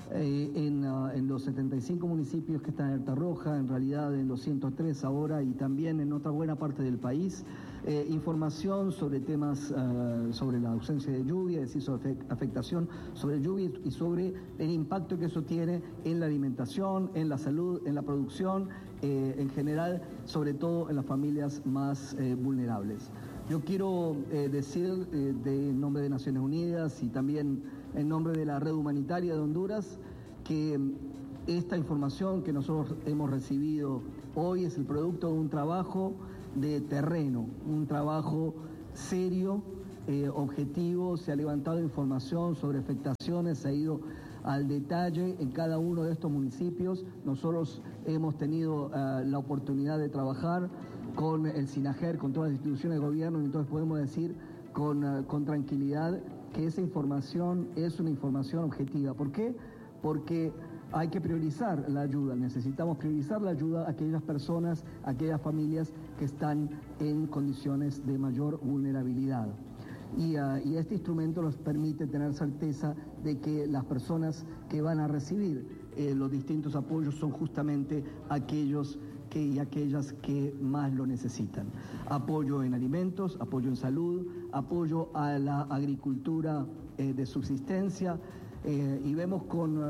[SPEAKER 14] en los 75 municipios que están en alerta roja, en realidad en los 103 ahora y también en otra buena parte del país. información sobre temas, sobre la ausencia de lluvia, es decir, sobre afectación sobre lluvia y sobre el impacto que eso tiene en la alimentación, en la salud, en la producción, en general, sobre todo en las familias más vulnerables. Yo quiero decir en nombre de Naciones Unidas y también en nombre de la Red Humanitaria de Honduras que esta información que nosotros hemos recibido hoy es el producto de un trabajo de terreno, un trabajo serio, objetivo. Se ha levantado información sobre afectaciones, se ha ido al detalle en cada uno de estos municipios. Nosotros hemos tenido la oportunidad de trabajar con el SINAGER, con todas las instituciones de gobierno, y entonces podemos decir con tranquilidad que esa información es una información objetiva. ¿Por qué? Porque hay que priorizar la ayuda, necesitamos priorizar la ayuda a aquellas personas, a aquellas familias que están en condiciones de mayor vulnerabilidad. Y este instrumento nos permite tener certeza de que las personas que van a recibir los distintos apoyos son justamente aquellos y aquellas que más lo necesitan. Apoyo en alimentos, apoyo en salud, apoyo a la agricultura de subsistencia, y vemos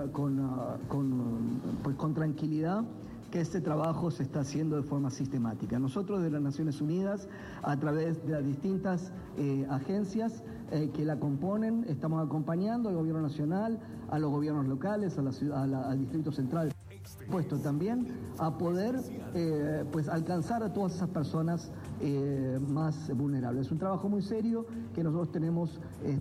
[SPEAKER 14] con tranquilidad que este trabajo se está haciendo de forma sistemática. Nosotros de las Naciones Unidas, a través de las distintas agencias que la componen, estamos acompañando al gobierno nacional, a los gobiernos locales, al Distrito Central, puesto también a poder alcanzar a todas esas personas más vulnerables. Es un trabajo muy serio que nosotros tenemos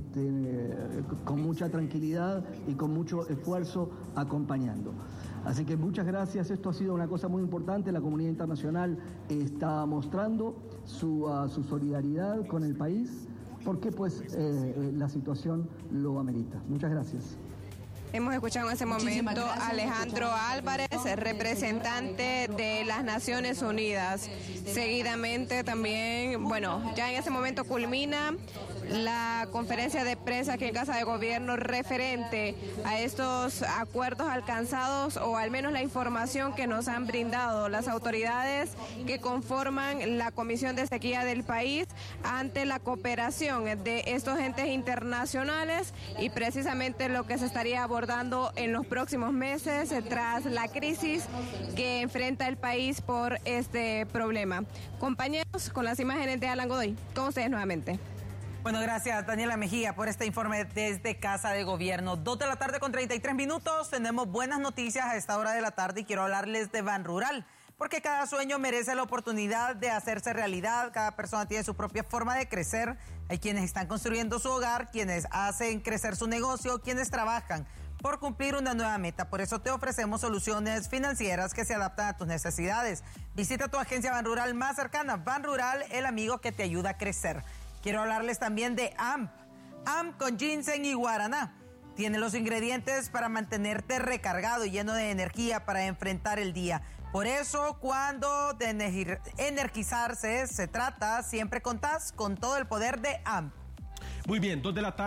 [SPEAKER 14] con mucha tranquilidad y con mucho esfuerzo acompañando. Así que muchas gracias, esto ha sido una cosa muy importante, la comunidad internacional está mostrando su solidaridad con el país, porque la situación lo amerita. Muchas gracias.
[SPEAKER 11] Hemos escuchado en ese momento a Alejandro Álvarez, representante de las Naciones Unidas. Seguidamente también, ya en ese momento culmina la conferencia de prensa aquí en Casa de Gobierno referente a estos acuerdos alcanzados, o al menos la información que nos han brindado las autoridades que conforman la Comisión de Sequía del país ante la cooperación de estos entes internacionales y precisamente lo que se estaría abordando en los próximos meses tras la crisis que enfrenta el país por este problema. Compañeros, con las imágenes de Alan Godoy, con ustedes nuevamente.
[SPEAKER 2] Bueno, gracias Daniela Mejía por este informe desde Casa de Gobierno. 2:33 p.m. Tenemos buenas noticias a esta hora de la tarde y quiero hablarles de Banrural, porque cada sueño merece la oportunidad de hacerse realidad. Cada persona tiene su propia forma de crecer. Hay quienes están construyendo su hogar, quienes hacen crecer su negocio, quienes trabajan por cumplir una nueva meta. Por eso te ofrecemos soluciones financieras que se adaptan a tus necesidades. Visita tu agencia Banrural más cercana. Banrural, el amigo que te ayuda a crecer. Quiero hablarles también de AMP. AMP con ginseng y guaraná. Tiene los ingredientes para mantenerte recargado y lleno de energía para enfrentar el día. Por eso, cuando de energizarse se trata, siempre contás con todo el poder de AMP.
[SPEAKER 4] Muy bien,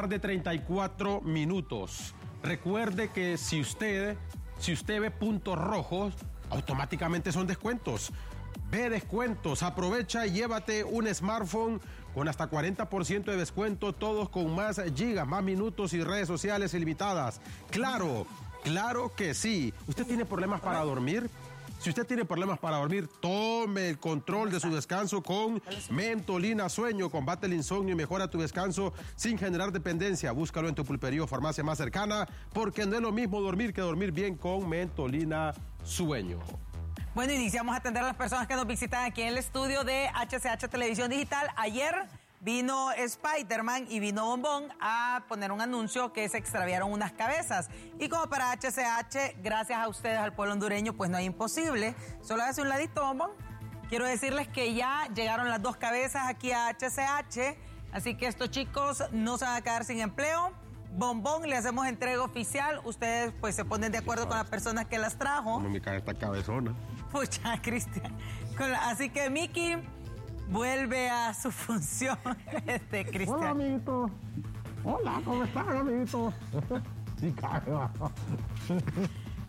[SPEAKER 4] 2:34 p.m. Recuerde que si usted ve puntos rojos, automáticamente son descuentos. Ve descuentos, aprovecha y llévate un smartphone con hasta 40% de descuento, todos con más gigas, más minutos y redes sociales ilimitadas. Claro que sí. ¿Usted tiene problemas para dormir? Si usted tiene problemas para dormir, tome el control de su descanso con Mentolina Sueño. Combate el insomnio y mejora tu descanso sin generar dependencia. Búscalo en tu pulpería o farmacia más cercana, porque no es lo mismo dormir que dormir bien con Mentolina Sueño.
[SPEAKER 2] Bueno, iniciamos a atender a las personas que nos visitan aquí en el estudio de HCH Televisión Digital. Ayer vino Spider-Man y vino Bombón a poner un anuncio que se extraviaron unas cabezas. Y como para HCH, gracias a ustedes, al pueblo hondureño, pues no hay imposible. Solo hace un ladito, Bombón. Quiero decirles que ya llegaron las 2 cabezas aquí a HCH, así que estos chicos no se van a quedar sin empleo. Bombón, le hacemos entrega oficial. Ustedes pues se ponen de acuerdo con las personas que las trajo.
[SPEAKER 4] No me cae esta cabezona.
[SPEAKER 2] Pucha, Cristian. Así que Miki vuelve a su función. Cristian.
[SPEAKER 15] Hola, amiguito. Hola, ¿cómo estás, amiguito?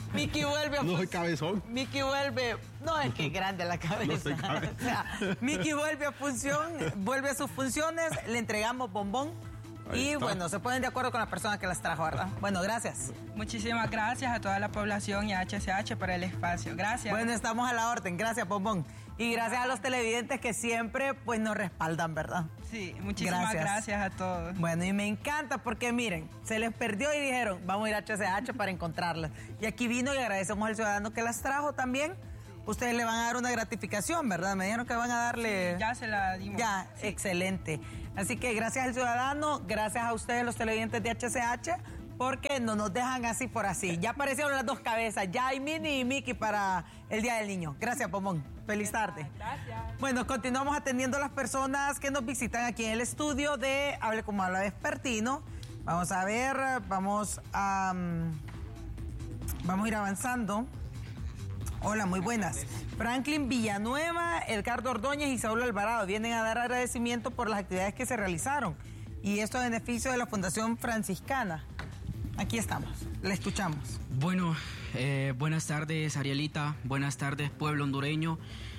[SPEAKER 2] Miki vuelve a...
[SPEAKER 4] No soy cabezón.
[SPEAKER 2] Miki vuelve... No, es que es grande la cabeza. O sea, Miki vuelve a sus funciones, le entregamos bombón. Y bueno, se ponen de acuerdo con la persona que las trajo, ¿verdad? Bueno, gracias.
[SPEAKER 15] Muchísimas gracias a toda la población y a HCH por el espacio. Gracias.
[SPEAKER 2] Bueno, estamos a la orden. Gracias, bombón. Y gracias a los televidentes que siempre pues nos respaldan, ¿verdad?
[SPEAKER 15] Sí, muchísimas gracias a todos.
[SPEAKER 2] Bueno, y me encanta porque miren, se les perdió y dijeron, vamos a ir a HCH para encontrarlas. Y aquí vino y agradecemos al ciudadano que las trajo también. Ustedes le van a dar una gratificación, ¿verdad? Me dijeron que van a darle...
[SPEAKER 15] Sí, ya se la dimos.
[SPEAKER 2] Ya, sí. Excelente. Así que gracias al ciudadano, gracias a ustedes los televidentes de HCH, porque no nos dejan así por así. Ya aparecieron las dos cabezas, ya hay Mini y Miki para el Día del Niño. Gracias, Pomón. Feliz tarde.
[SPEAKER 15] Gracias.
[SPEAKER 2] Bueno, continuamos atendiendo a las personas que nos visitan aquí en el estudio de Hable Como Habla Vespertino. Vamos a ver, vamos a ir avanzando. Hola, muy buenas. Franklin Villanueva, Edgardo Ordóñez y Saúl Alvarado vienen a dar agradecimiento por las actividades que se realizaron y esto a beneficio de la Fundación Franciscana. Aquí estamos, le escuchamos.
[SPEAKER 16] Bueno, buenas tardes, Arielita, buenas tardes, pueblo hondureño,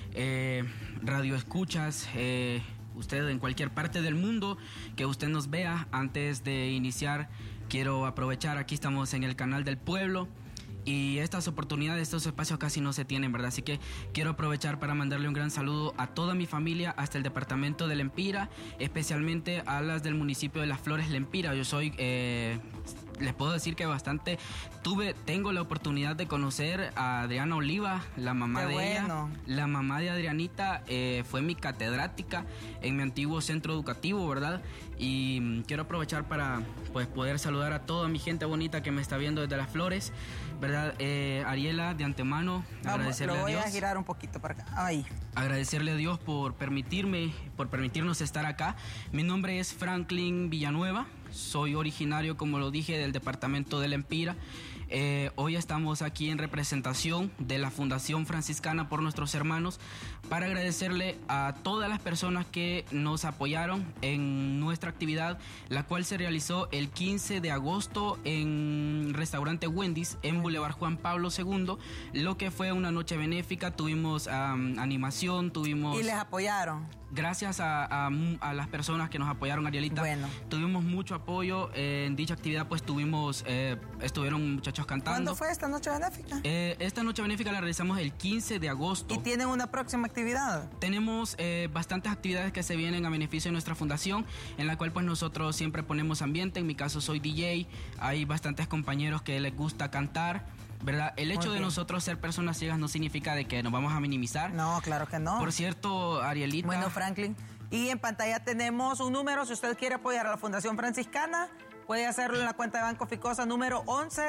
[SPEAKER 16] radio escuchas, usted en cualquier parte del mundo que usted nos vea. Antes de iniciar, quiero aprovechar, aquí estamos en el canal del pueblo. Y estas oportunidades, estos espacios casi no se tienen, ¿verdad? Así que quiero aprovechar para mandarle un gran saludo a toda mi familia, hasta el departamento de Lempira, especialmente a las del municipio de Las Flores, Lempira. Yo soy, les puedo decir que tengo la oportunidad de conocer a Adriana Oliva, la mamá de ella. La mamá de Adrianita fue mi catedrática en mi antiguo centro educativo, ¿verdad? Y quiero aprovechar para pues poder saludar a toda mi gente bonita que me está viendo desde Las Flores, ¿verdad? Ariela, de antemano, agradecerle a Dios.
[SPEAKER 2] Lo voy a girar un poquito para acá. Ahí.
[SPEAKER 16] Agradecerle a Dios por permitirnos estar acá. Mi nombre es Franklin Villanueva. Soy originario, como lo dije, del departamento de Lempira. Hoy estamos aquí en representación de la Fundación Franciscana por nuestros hermanos para agradecerle a todas las personas que nos apoyaron en nuestra actividad, la cual se realizó el 15 de agosto en restaurante Wendy's en Boulevard Juan Pablo II, lo que fue una noche benéfica. Tuvimos animación, tuvimos...
[SPEAKER 2] ¿Y les apoyaron?
[SPEAKER 16] Gracias a las personas que nos apoyaron, Arielita.
[SPEAKER 2] Bueno.
[SPEAKER 16] Tuvimos mucho apoyo en dicha actividad, pues estuvieron muchachos cantando.
[SPEAKER 2] ¿Cuándo fue esta noche benéfica?
[SPEAKER 16] Esta noche benéfica la realizamos el 15 de agosto.
[SPEAKER 2] ¿Y tienen una próxima actividad?
[SPEAKER 16] Tenemos bastantes actividades que se vienen a beneficio de nuestra fundación, en la cual pues nosotros siempre ponemos ambiente. En mi caso soy DJ, hay bastantes compañeros que les gusta cantar, ¿verdad? El hecho de nosotros ser personas ciegas no significa de que nos vamos a minimizar.
[SPEAKER 2] No, claro que no.
[SPEAKER 16] Por cierto, Arielita...
[SPEAKER 2] Bueno, Franklin, y en pantalla tenemos un número, si usted quiere apoyar a la Fundación Franciscana, puede hacerlo en la cuenta de Banco Ficosa número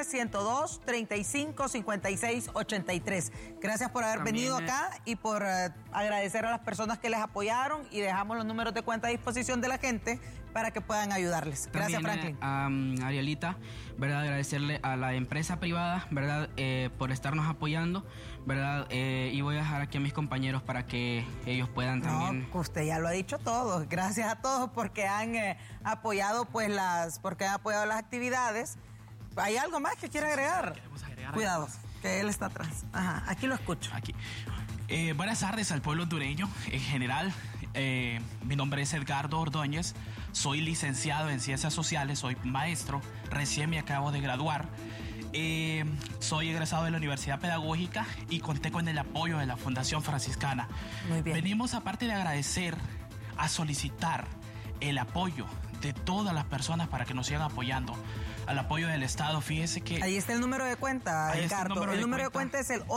[SPEAKER 2] 11-102-35-56-83. Gracias por haber venido acá y por agradecer a las personas que les apoyaron, y dejamos los números de cuenta a disposición de la gente para que puedan ayudarles. Gracias,
[SPEAKER 16] también,
[SPEAKER 2] Franklin.
[SPEAKER 16] Arielita, ¿verdad? Agradecerle a la empresa privada, ¿verdad? Por estarnos apoyando, ¿verdad? Y voy a dejar aquí a mis compañeros para que ellos puedan también...
[SPEAKER 2] No, usted ya lo ha dicho todo. Gracias a todos porque han apoyado las actividades. ¿Hay algo más que quiera agregar? Cuidado, que él está atrás. Ajá, aquí lo escucho.
[SPEAKER 17] Aquí. Buenas tardes al pueblo hondureño en general. Mi nombre es Edgardo Ordóñez, soy licenciado en Ciencias Sociales, soy maestro, recién me acabo de graduar. Soy egresado de la Universidad Pedagógica y conté con el apoyo de la Fundación Franciscana.
[SPEAKER 2] Muy bien.
[SPEAKER 17] Venimos, aparte de agradecer, a solicitar el apoyo de todas las personas para que nos sigan apoyando. Al apoyo del Estado, fíjese que...
[SPEAKER 2] Ahí está el número de cuenta, Edgardo. El número de cuenta es el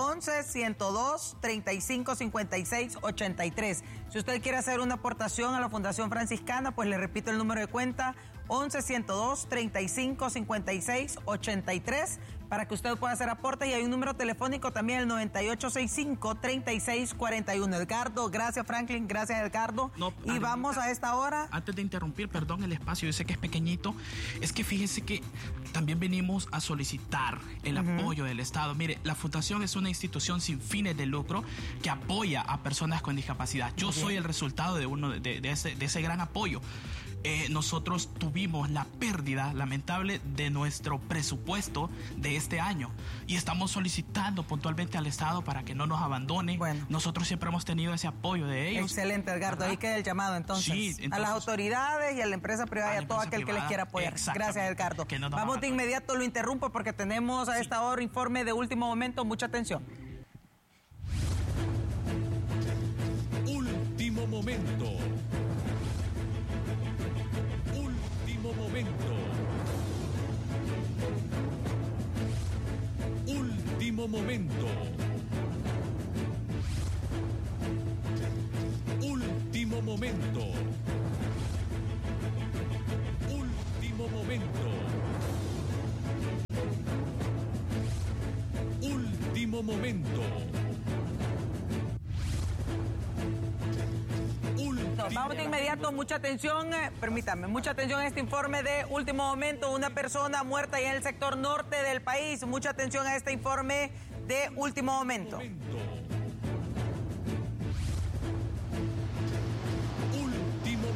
[SPEAKER 2] 11-102-3556-83. Si usted quiere hacer una aportación a la Fundación Franciscana, pues le repito el número de cuenta, 11-102-3556-83, para que usted pueda hacer aportes. Y hay un número telefónico también, el 9865-3641. Edgardo, gracias, Franklin, gracias, Edgardo.
[SPEAKER 17] No,
[SPEAKER 2] y vamos a esta hora.
[SPEAKER 17] Antes de interrumpir, perdón, el espacio, yo sé que es pequeñito. Es que fíjese que también venimos a solicitar el apoyo del Estado. Mire, la Fundación es una institución sin fines de lucro que apoya a personas con discapacidad. Yo soy el resultado de ese gran apoyo. nosotros tuvimos la pérdida lamentable de nuestro presupuesto de este año y estamos solicitando puntualmente al Estado para que no nos abandone. Bueno. Nosotros siempre hemos tenido ese apoyo de ellos.
[SPEAKER 2] Excelente, Edgardo. Ahí queda el llamado entonces, a las autoridades y a la empresa privada y a todo aquel que les quiera apoyar. Gracias, Edgardo. Vamos de inmediato, lo interrumpo porque tenemos a esta hora informe de último momento. Mucha atención.
[SPEAKER 18] Último momento. Último momento. Último momento. Último momento. Último momento. Último momento.
[SPEAKER 2] Vamos de inmediato, mucha atención, permítame, mucha atención a este informe de último momento, una persona muerta ya en el sector norte del país, mucha atención a este informe de último momento.
[SPEAKER 18] Último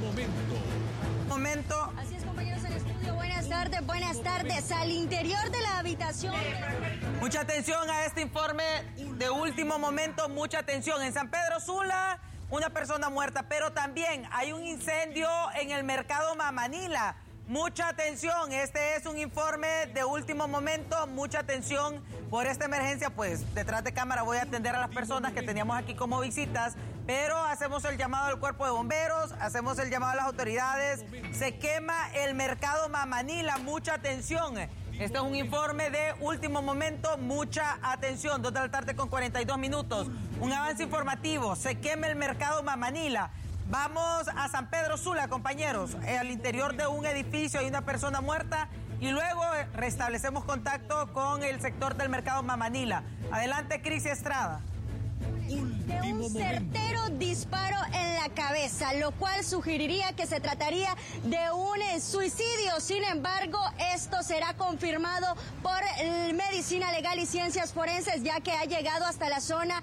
[SPEAKER 2] momento.
[SPEAKER 19] Así es, compañeros en estudio, buenas tardes, al interior de la habitación.
[SPEAKER 2] Mucha atención a este informe de último momento, mucha atención, en San Pedro Sula, una persona muerta, pero también hay un incendio en el mercado Mamanila. Mucha atención, este es un informe de último momento, mucha atención por esta emergencia. Pues detrás de cámara voy a atender a las personas que teníamos aquí como visitas, pero hacemos el llamado al cuerpo de bomberos, hacemos el llamado a las autoridades. Se quema el mercado Mamanila, mucha atención. Este es un informe de último momento, mucha atención. 2 de la tarde con 42 minutos. Un avance informativo, se quema el mercado Mamanila. Vamos a San Pedro Sula, compañeros. Al interior de un edificio hay una persona muerta y luego restablecemos contacto con el sector del mercado Mamanila. Adelante, Cris Estrada.
[SPEAKER 19] De un certero disparo en la cabeza, lo cual sugeriría que se trataría de un suicidio. Sin embargo, esto será confirmado por Medicina Legal y Ciencias Forenses, ya que ha llegado hasta la zona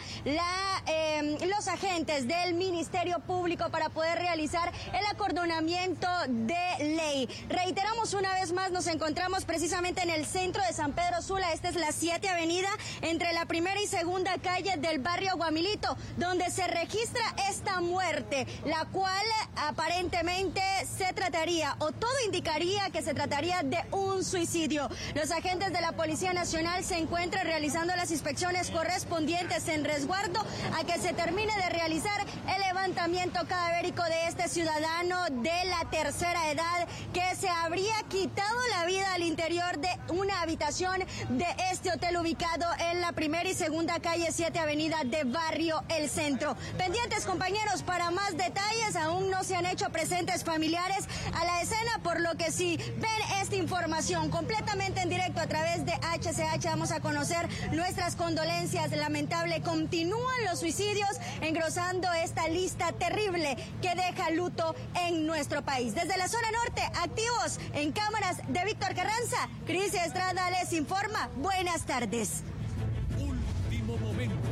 [SPEAKER 19] los agentes del Ministerio Público para poder realizar el acordonamiento de ley. Reiteramos una vez más, nos encontramos precisamente en el centro de San Pedro Sula. Esta es la 7 Avenida, entre la primera y segunda calle del barrio Guamilito, donde se registra esta muerte, la cual aparentemente se trataría, o todo indicaría que se trataría de un suicidio. Los agentes de la Policía Nacional se encuentran realizando las inspecciones correspondientes en resguardo a que se termine de realizar el levantamiento cadavérico de este ciudadano de la tercera edad que se habría quitado la vida al interior de una habitación de este hotel ubicado en la primera y segunda calle 7 Avenida de barrio El Centro. Pendientes, compañeros, para más detalles. Aún no se han hecho presentes familiares a la escena, por lo que si ven esta información completamente en directo a través de HCH, vamos a conocer nuestras condolencias. Lamentable, continúan los suicidios engrosando esta lista terrible que deja luto en nuestro país. Desde la zona norte, activos en cámaras de Víctor Carranza, Cris Estrada les informa. Buenas tardes.
[SPEAKER 18] Último momento.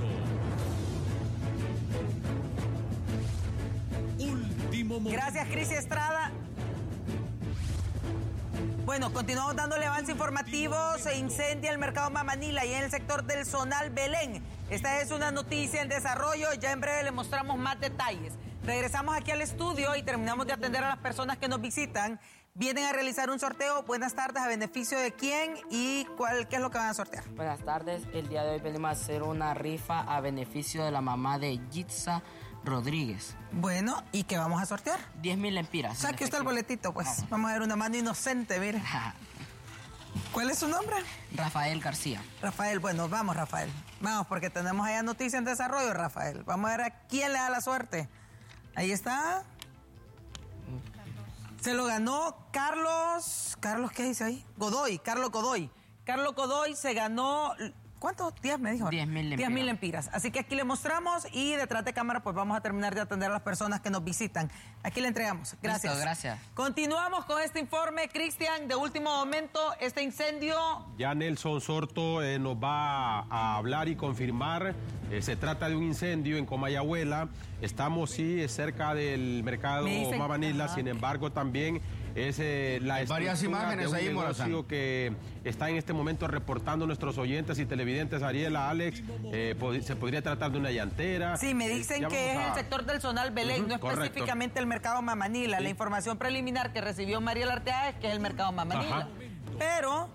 [SPEAKER 2] Gracias, Cris Estrada. Bueno, continuamos dándole avance informativo. Se incendia el mercado Mamanila y en el sector del Zonal Belén. Esta es una noticia en desarrollo. Ya en breve le mostramos más detalles. Regresamos aquí al estudio y terminamos de atender a las personas que nos visitan. Vienen a realizar un sorteo. Buenas tardes, ¿a beneficio de quién y qué es lo que van a sortear?
[SPEAKER 20] Buenas tardes, el día de hoy venimos a hacer una rifa a beneficio de la mamá de Yitza Rodríguez.
[SPEAKER 2] Bueno, ¿y qué vamos a sortear?
[SPEAKER 20] 10,000 lempiras.
[SPEAKER 2] Saque usted el boletito, pues. Vamos a ver una mano inocente, mire. ¿Cuál es su nombre?
[SPEAKER 20] Rafael García.
[SPEAKER 2] Rafael, bueno, vamos, Rafael. Vamos, porque tenemos allá noticias en desarrollo, Rafael. Vamos a ver a quién le da la suerte. Ahí está. Se lo ganó Carlos, ¿qué dice ahí? Godoy, Carlos Godoy. Carlos Godoy se ganó ¿Cuántos? 10 me dijo.
[SPEAKER 20] 10.000
[SPEAKER 2] lempiras. Así que aquí le mostramos y detrás de cámara pues vamos a terminar de atender a las personas que nos visitan. Aquí le entregamos. Gracias.
[SPEAKER 20] Listo, gracias.
[SPEAKER 2] Continuamos con este informe, Cristian, de último momento, este incendio.
[SPEAKER 4] Ya Nelson Sorto nos va a hablar y confirmar. Se trata de un incendio en Comayagüela. Estamos, sí, cerca del mercado Mamanila, sin embargo también es
[SPEAKER 5] varias imágenes
[SPEAKER 4] de un
[SPEAKER 5] ahí,
[SPEAKER 4] negocio que está en este momento reportando nuestros oyentes y televidentes. Ariela, Alex, se podría tratar de una llantera.
[SPEAKER 2] Sí, me dicen que es el sector del Zonal Belén, no específicamente el mercado Mamanila. Sí. La información preliminar que recibió Mariela Arteaga es que es el mercado Mamanila. Ajá. Pero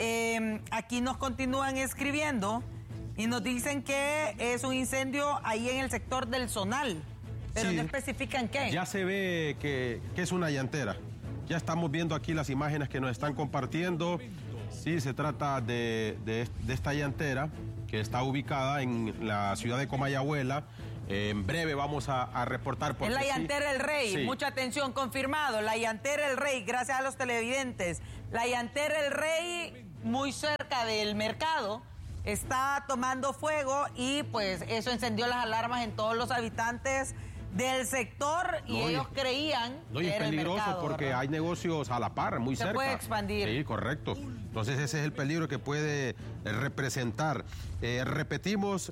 [SPEAKER 2] aquí nos continúan escribiendo y nos dicen que es un incendio ahí en el sector del Zonal, pero no especifican qué.
[SPEAKER 4] Ya se ve que es una llantera. Ya estamos viendo aquí las imágenes que nos están compartiendo. Sí, se trata de esta llantera que está ubicada en la ciudad de Comayagüela. En breve vamos a reportar.
[SPEAKER 2] Es la llantera El Rey. Sí. Mucha atención, confirmado. La llantera El Rey, gracias a los televidentes. La llantera El Rey, muy cerca del mercado, está tomando fuego y pues eso encendió las alarmas en todos los habitantes del sector y ellos creían que era
[SPEAKER 4] peligroso
[SPEAKER 2] el mercado,
[SPEAKER 4] porque ¿verdad? Hay negocios a la par, muy cerca.
[SPEAKER 2] Se puede expandir.
[SPEAKER 4] Sí, correcto. Entonces ese es el peligro que puede representar. Repetimos,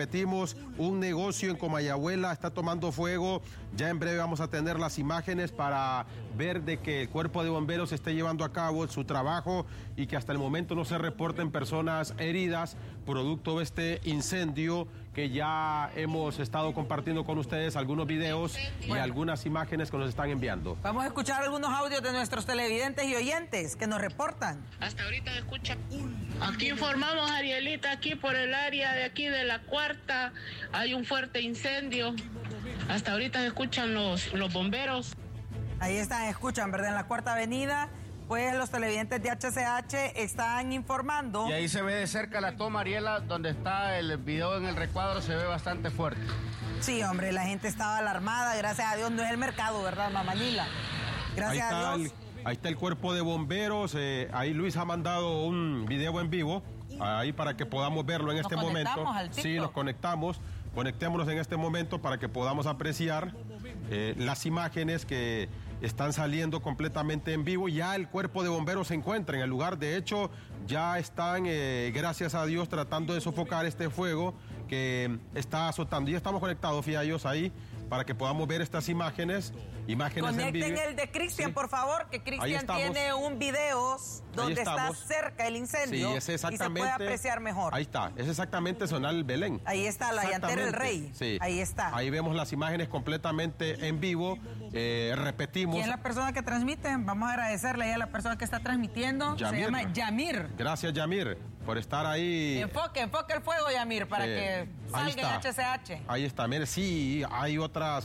[SPEAKER 4] un negocio en Comayagüela está tomando fuego. Ya en breve vamos a tener las imágenes para ver de que el cuerpo de bomberos esté llevando a cabo su trabajo y que hasta el momento no se reporten personas heridas producto de este incendio que ya hemos estado compartiendo con ustedes algunos videos y algunas imágenes que nos están enviando.
[SPEAKER 2] Vamos a escuchar algunos audios de nuestros televidentes y oyentes que nos reportan.
[SPEAKER 21] Hasta ahorita se escucha. Aquí informamos, Arielita, aquí por el área de aquí de la Cuarta hay un fuerte incendio. Hasta ahorita se escuchan los bomberos.
[SPEAKER 2] Ahí están, escuchan, ¿verdad? En la Cuarta Avenida. Pues los televidentes de HCH están informando.
[SPEAKER 5] Y ahí se ve de cerca la toma, Ariela, donde está el video en el recuadro, se ve bastante fuerte.
[SPEAKER 2] Sí, hombre, la gente estaba alarmada, gracias a Dios, no es el mercado, ¿verdad, Mamanila? Gracias a Dios.
[SPEAKER 4] Ahí está el cuerpo de bomberos, ahí Luis ha mandado un video en vivo, ahí para que podamos verlo en este momento. Sí, nos conectamos. Conectémonos en este momento para que podamos apreciar las imágenes que están saliendo completamente en vivo. Ya el cuerpo de bomberos se encuentra en el lugar. De hecho, ya están, gracias a Dios, tratando de sofocar este fuego que está azotando. Ya estamos conectados, Fiallos, ahí para que podamos ver estas imágenes
[SPEAKER 2] Conecten
[SPEAKER 4] en vivo.
[SPEAKER 2] El de Cristian, por favor, que Cristian tiene un video donde está cerca el incendio y se puede apreciar mejor.
[SPEAKER 4] Ahí está, es exactamente Zonal Belén.
[SPEAKER 2] Ahí está la llantera del Rey.
[SPEAKER 4] Sí.
[SPEAKER 2] Ahí está.
[SPEAKER 4] Ahí vemos las imágenes completamente en vivo. Repetimos.
[SPEAKER 2] ¿Quién es la persona que transmite? Vamos a agradecerle a la persona que está transmitiendo. Se llama Yamir.
[SPEAKER 4] Gracias, Yamir, por estar ahí.
[SPEAKER 2] Enfoque el fuego, Yamir, para que salga en HCH.
[SPEAKER 4] Ahí está, mire, sí, hay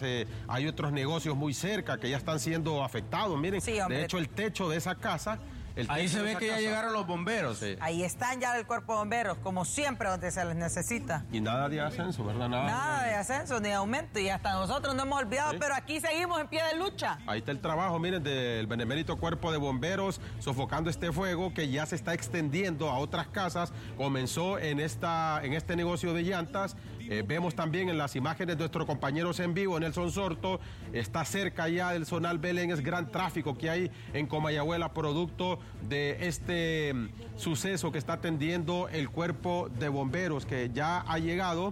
[SPEAKER 4] otros negocios muy cerca que ya están siendo afectados. Miren, de hecho, el techo de esa casa.
[SPEAKER 5] Ahí se ve que ya llegaron los bomberos.
[SPEAKER 4] Sí.
[SPEAKER 2] Ahí están ya el cuerpo de bomberos, como siempre, donde se les necesita.
[SPEAKER 4] Y nada de ascenso, ¿verdad?
[SPEAKER 2] Nada de ascenso ni de aumento. Y hasta nosotros no hemos olvidado, pero aquí seguimos en pie de lucha.
[SPEAKER 4] Ahí está el trabajo, miren, del benemérito cuerpo de bomberos, sofocando este fuego que ya se está extendiendo a otras casas. Comenzó en este negocio de llantas. Vemos también en las imágenes de nuestros compañeros en vivo, Nelson Sorto, está cerca ya del Zonal Belén, es gran tráfico que hay en Comayagüela, producto de este suceso que está atendiendo el cuerpo de bomberos, que ya ha llegado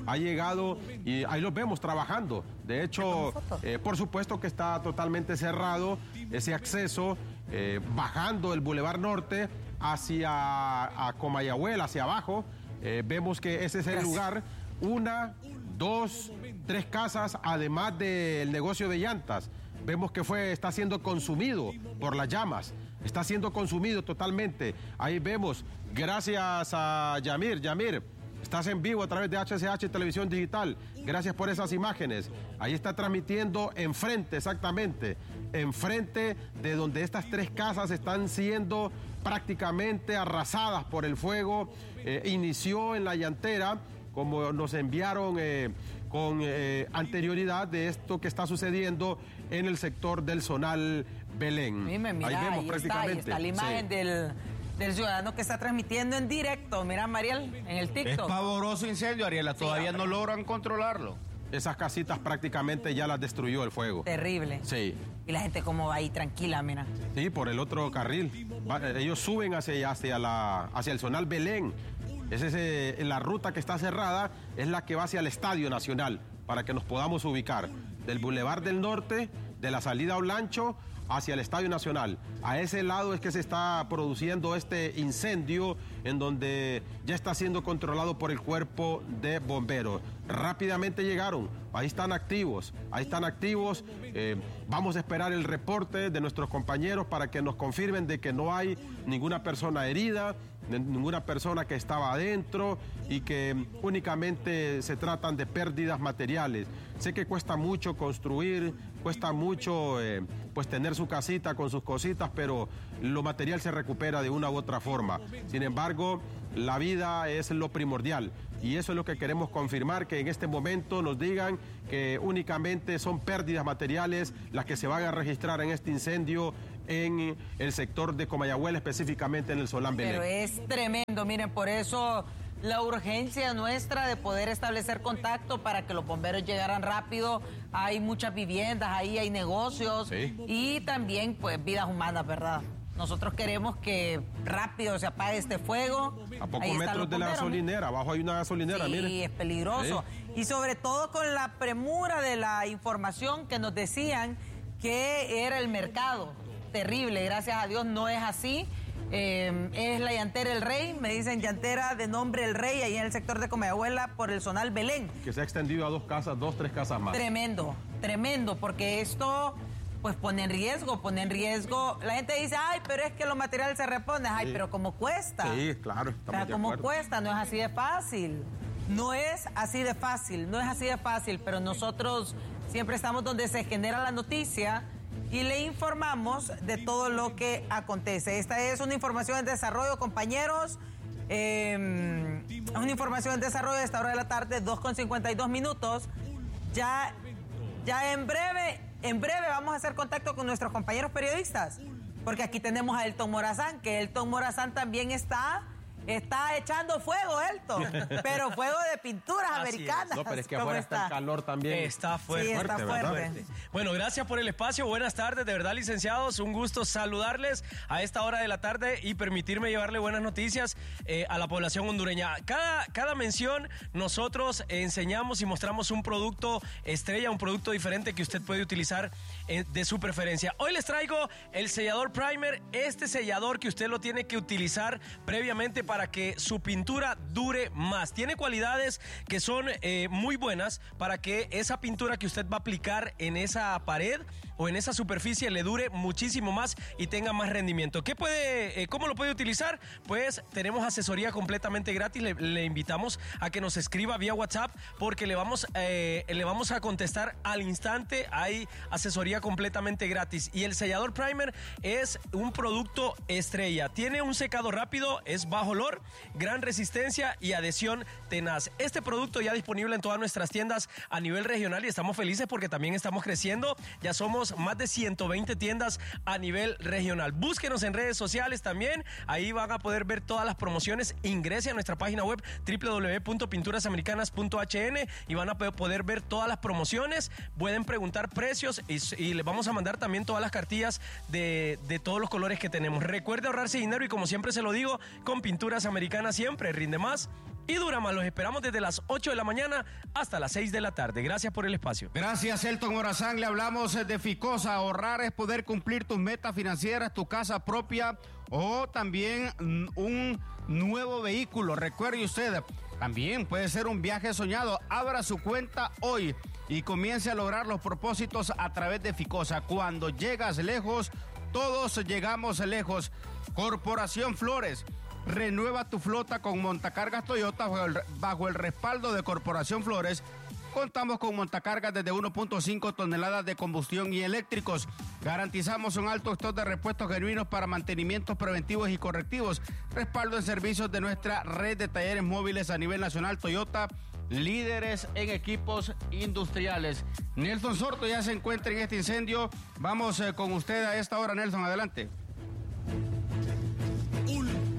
[SPEAKER 4] y ahí los vemos trabajando. De hecho, por supuesto que está totalmente cerrado ese acceso, bajando el Boulevard Norte hacia Comayagüela, hacia abajo. Vemos que ese es el lugar. 1, 2, 3 casas, además del negocio de llantas. Vemos que está siendo consumido por las llamas. Está siendo consumido totalmente. Ahí vemos, gracias a Yamir. Yamir, estás en vivo a través de HCH Televisión Digital. Gracias por esas imágenes. Ahí está transmitiendo enfrente, exactamente. Enfrente de donde estas 3 casas están siendo prácticamente arrasadas por el fuego. Inició en la llantera, como nos enviaron con anterioridad de esto que está sucediendo en el sector del Zonal Belén.
[SPEAKER 2] Mira, ahí vemos prácticamente. Está la imagen del ciudadano que está transmitiendo en directo. Mira, Mariel, en el TikTok.
[SPEAKER 5] Es pavoroso incendio, Ariela. Todavía no logran controlarlo.
[SPEAKER 4] Esas casitas prácticamente ya las destruyó el fuego.
[SPEAKER 2] Terrible.
[SPEAKER 4] Sí.
[SPEAKER 2] Y la gente como va ahí tranquila, mira.
[SPEAKER 4] Sí, por el otro carril. Ellos suben hacia el Zonal Belén. La ruta que está cerrada es la que va hacia el Estadio Nacional, para que nos podamos ubicar. Del Boulevard del Norte, de la salida a Olancho, hacia el Estadio Nacional. A ese lado es que se está produciendo este incendio en donde ya está siendo controlado por el cuerpo de bomberos. Rápidamente llegaron, ahí están activos. Vamos a esperar el reporte de nuestros compañeros para que nos confirmen de que no hay ninguna persona herida, ninguna persona que estaba adentro y que únicamente se tratan de pérdidas materiales. Sé que cuesta mucho construir, cuesta mucho pues tener su casita con sus cositas, pero lo material se recupera de una u otra forma. Sin embargo, la vida es lo primordial y eso es lo que queremos confirmar, que en este momento nos digan que únicamente son pérdidas materiales las que se van a registrar en este incendio en el sector de Comayagüela, específicamente en el Solán Belén.
[SPEAKER 2] Pero es tremendo, miren, por eso la urgencia nuestra de poder establecer contacto para que los bomberos llegaran rápido. Hay muchas viviendas, ahí hay negocios, sí, y también pues vidas humanas, ¿verdad? Nosotros queremos que rápido se apague este fuego.
[SPEAKER 4] A pocos metros de la gasolinera, abajo hay una gasolinera, miren.
[SPEAKER 2] Sí, es peligroso. Sí. Y sobre todo con la premura de la información que nos decían que era el mercado. Terrible, gracias a Dios no es así. Es la llantera El Rey, me dicen llantera de nombre El Rey, ahí en el sector de Comayagüela por el Zonal Belén.
[SPEAKER 4] Que se ha extendido a 2 3 casas más.
[SPEAKER 2] Tremendo, porque esto pues pone en riesgo. La gente dice, ay, pero es que los materiales se reponen, ay, sí, pero ¿cómo cuesta?
[SPEAKER 4] Sí, claro, estamos de
[SPEAKER 2] ¿cómo cuesta? No es así de fácil. No es así de fácil, pero nosotros siempre estamos donde se genera la noticia y le informamos de todo lo que acontece. Esta es una información en desarrollo, compañeros. Una información en desarrollo a esta hora de la tarde, 2:52. Ya en breve vamos a hacer contacto con nuestros compañeros periodistas, porque aquí tenemos a Elton Morazán, que Elton Morazán también está echando fuego, Elton, pero fuego de pinturas americanas.
[SPEAKER 4] No, pero es que afuera está el calor también.
[SPEAKER 1] Está fuerte.
[SPEAKER 2] Sí, está fuerte.
[SPEAKER 1] Bueno, gracias por el espacio. Buenas tardes, de verdad, licenciados. Un gusto saludarles a esta hora de la tarde y permitirme llevarle buenas noticias a la población hondureña. Cada mención nosotros enseñamos y mostramos un producto estrella, un producto diferente que usted puede utilizar de su preferencia. Hoy les traigo el sellador primer, este sellador que usted lo tiene que utilizar previamente para que su pintura dure más. Tiene cualidades que son muy buenas para que esa pintura que usted va a aplicar en esa pared o en esa superficie le dure muchísimo más y tenga más rendimiento. ¿Cómo lo puede utilizar? Pues tenemos asesoría completamente gratis. Le invitamos a que nos escriba vía WhatsApp porque le vamos a contestar al instante. Hay asesoría completamente gratis. Y el sellador primer es un producto estrella. Tiene un secado rápido, es bajo olor, gran resistencia y adhesión tenaz. Este producto ya disponible en todas nuestras tiendas a nivel regional y estamos felices porque también estamos creciendo. Ya somos más de 120 tiendas a nivel regional. Búsquenos en redes sociales también. Ahí van a poder ver todas las promociones. Ingrese a nuestra página web www.pinturasamericanas.hn y van a poder ver todas las promociones. Pueden preguntar precios y les vamos a mandar también todas las cartillas de todos los colores que tenemos. Recuerde ahorrarse dinero y como siempre se lo digo, con Pinturas Americanas siempre rinde más y dura más. Los esperamos desde las 8 de la mañana hasta las 6 de la tarde. Gracias por el espacio.
[SPEAKER 5] Gracias, Elton Morazán. Le hablamos de Ficosa. Ahorrar es poder cumplir tus metas financieras, tu casa propia o también un nuevo vehículo. Recuerde usted, también puede ser un viaje soñado. Abra su cuenta hoy y comience a lograr los propósitos a través de Ficosa. Cuando llegas lejos, todos llegamos lejos. Corporación Flores. Renueva tu flota con montacargas Toyota bajo el respaldo de Corporación Flores. Contamos con montacargas desde 1.5 toneladas de combustión y eléctricos. Garantizamos un alto stock de repuestos genuinos para mantenimientos preventivos y correctivos. Respaldo en servicios de nuestra red de talleres móviles a nivel nacional. Toyota, líderes en equipos industriales. Nelson Sorto ya se encuentra en este incendio. Vamos con usted a esta hora, Nelson, adelante.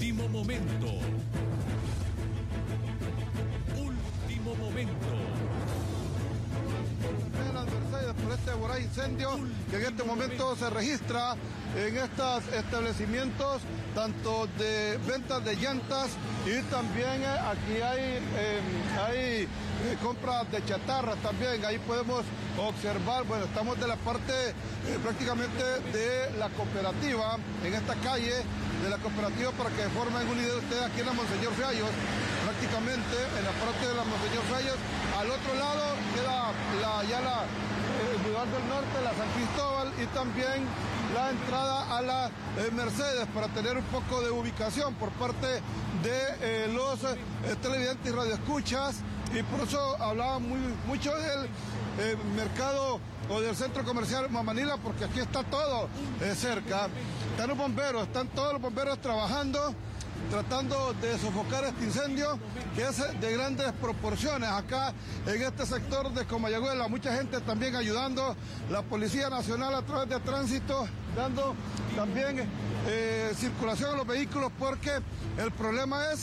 [SPEAKER 3] graves incendios que en este momento se registra en estos establecimientos, tanto de ventas de llantas y también aquí hay compras de chatarra también. Ahí podemos observar, bueno, estamos de la parte prácticamente de la cooperativa, en esta calle de la cooperativa, para que formen una idea de ustedes, aquí en la Monseñor Fiallos, prácticamente en la parte de la Monseñor Fiallos. Al otro lado queda el Boulevard del Norte, la San Cristóbal, y también la entrada a la Mercedes, para tener un poco de ubicación por parte de los televidentes y radioescuchas. Y por eso hablaba mucho del mercado o del centro comercial Mamanila, porque aquí está todo cerca. Están los bomberos, están todos los bomberos trabajando, tratando de sofocar este incendio que es de grandes proporciones acá en este sector de Comayagüela. Mucha gente también ayudando, la Policía Nacional a través de tránsito, dando también circulación a los vehículos, porque el problema es